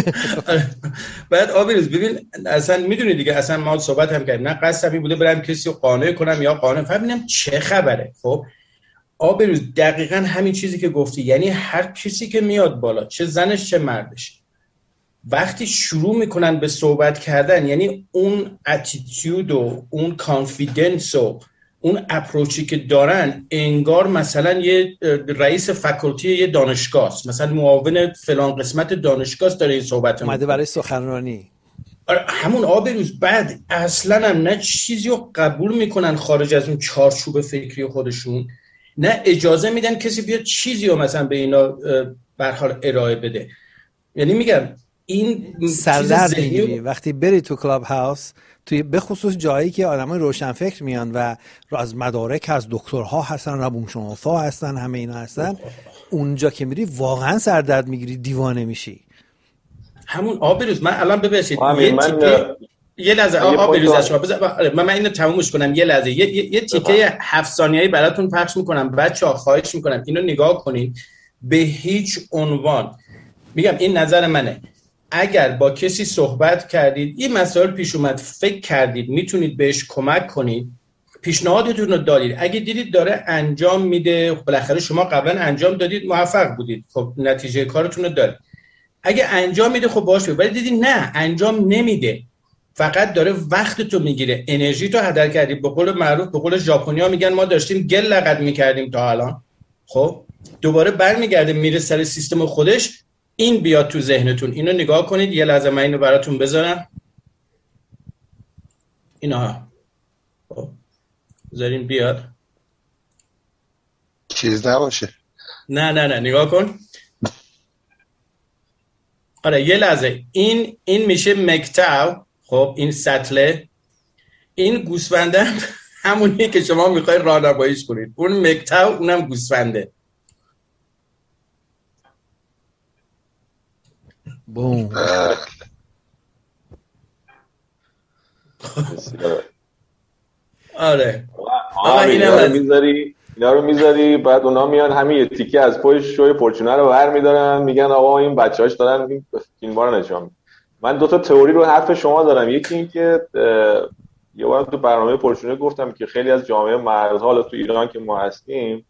بعد آبروز ببین اصلا میدونی دیگه، اصلا ما صحبت هم کردیم، نه قصدی بوده برم کسی رو قانع کنم یا قانع ببینم چه خبره. خب آبروز دقیقاً همین چیزی که گفتی، یعنی هر کسی که میاد بالا، چه زنش چه مردش، وقتی شروع میکنن به صحبت کردن، یعنی اون اتیتیود و اون کانفیدنس و اون اپروچی که دارن، انگار مثلا یه رئیس فاکولتی یه دانشگاه است، مثلا معاون فلان قسمت دانشگاه داره این صحبت اومده برای سخنرانی. همون آبروز بعد اصلا هم نه چیزی رو قبول میکنن خارج از اون چارچوب فکری خودشون، نه اجازه میدن کسی بیاد چیزی رو مثلا به اینا به حال ارائه بده. یعنی میگم این سردرد میگیری وقتی بری تو کلاب هاوس، توی به خصوص جایی که آدمای روشنفکر میان و از مدارک از دکترها هستن، روانشناسا هستن، همه اینا هستن، اونجا که میری واقعا سردرد میگیری، دیوانه میشی. همون آبروز من الان ببخشید یه لحظه آبروز از شما بذار من اینو تمومش کنم، یه لحظه یه تیکه 7 ثانیه‌ای براتون پخش میکنم. بچه‌ها خواهش میکنم اینو نگاه کنید. به هیچ عنوان میگم این نظر منه، اگر با کسی صحبت کردید، این مسائل پیش اومد، فکر کردید میتونید بهش کمک کنید، پیشنهادتون رو دادید، اگه دیدید داره انجام میده، بالاخره شما قبلا انجام دادید، موفق بودید، خب نتیجه کارتون رو دارید. اگه انجام میده خب باشه، ولی دیدید نه انجام نمیده، فقط داره وقتتو میگیره، انرژی تو هدر کردی، به قول معروف، به قول ژاپنیا میگن ما داشتیم گل لقد میکردیم تا الان، خب دوباره برمیگرده میره سر سیستم خودش. این بیاد تو ذهنتون، اینو نگاه کنید. یه لحظه من اینو براتون بذارم، اینا بذارین بیاد، چیز نباشه. نه نگاه کن. آره یه لحظه، این میشه مکتاو، خب این سطله، این گوسفنده همونیه که شما میخوای راهنماییش کنید، اون مکتاو اونم گوسفنده. بوم. آره اینا رو میذاری بعد اونا میان همین یه تیکه از پشت شوی پورچونه رو برمی‌دارن، میگن آقا این بچه‌هاش دارن این فیلم‌ها رو نشون. من دو تا تئوری رو حرف شما دارم. یکی این که یه بار تو برنامه پورچونه گفتم که خیلی از جامعه مردها، حالا تو ایران که ما هستیم،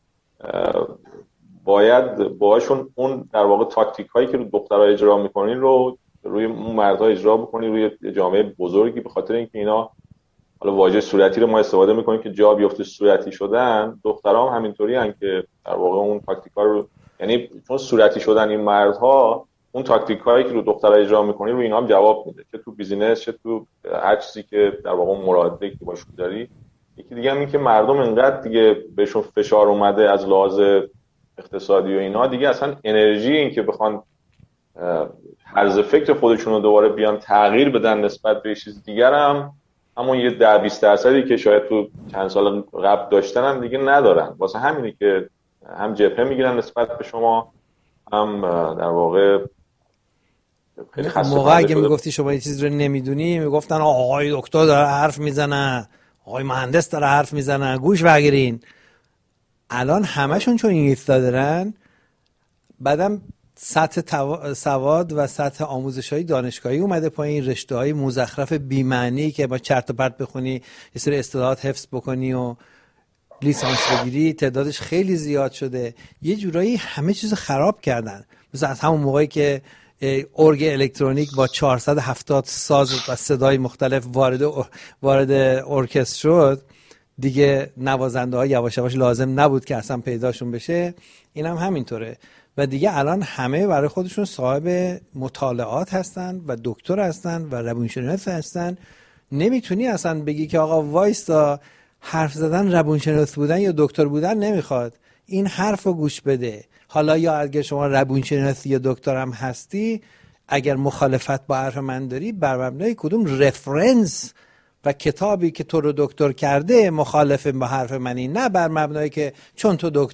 باید باهاشون اون در واقع تاکتیک هایی که رو دخترها اجرا میکنین رو روی اون مردها اجرا بکنین، روی جامعه بزرگی، به خاطر اینکه اینا، حالا واژه صورتی رو ما استفاده میکنیم که جا بیفته صورتی شدن، دخترها هم همینطوری ان که در واقع اون تاکتیک ها رو، یعنی چون صورتی شدن این مردها، اون تاکتیک هایی که رو دخترها اجرا میکنین رو اینا هم جواب میده، چه تو بیزینس چه تو هر چیزی که در واقع مراده که باشون داری. یکی دیگه هم این که مردم انقدر دیگه بهشون فشار اومده از لحاظ اقتصادی و اینا، دیگه اصلا انرژی این که بخوان طرز فکر خودشون رو دوباره بیان تغییر بدن نسبت به چیز دیگر، هم همون یه 10-20% که شاید تو چند سال قبل داشتن هم دیگه ندارن. واسه همینه که هم جبهه میگیرن نسبت به شما، هم در واقع خیلی خسته موقع اگه میگفتی شما یه چیز رو نمیدونی، میگفتن آقای دکتر داره حرف میزنه، آقای مهندس داره حرف میزنه، گوش بگیرین. الان همشون چون انگلیسی دارن، بعدم سطح سواد و سطح آموزش‌های دانشگاهی اومده پایین، رشته‌های مزخرف بی‌معنی که با چرت و پرت بخونی، یه سری اصطلاحات حفظ بکنی و لیسانس بگیری تعدادش خیلی زیاد شده. یه جورایی همه چیز خراب کردن. مثلا از همون موقعی که ارگ الکترونیک با 470 ساز و صدای مختلف وارد ارکستر شد، دیگه نوازنده ها یواش یواش لازم نبود که اصلا پیداشون بشه. این هم همینطوره و دیگه الان همه برای خودشون صاحب مطالعات هستن و دکتر هستن و روانشناس هستن. نمیتونی اصلا بگی که آقا وایستا، حرف زدن روانشناس بودن یا دکتر بودن نمیخواد، این حرف رو گوش بده. حالا یا اگر شما روانشناس یا دکتر هم هستی، اگر مخالفت با حرف من داری، بر مبنای کدوم رفرنس و کتابی که تو رو دکتر کرده مخالف با حرف منی، نه بر مبنای که چون تو دکتر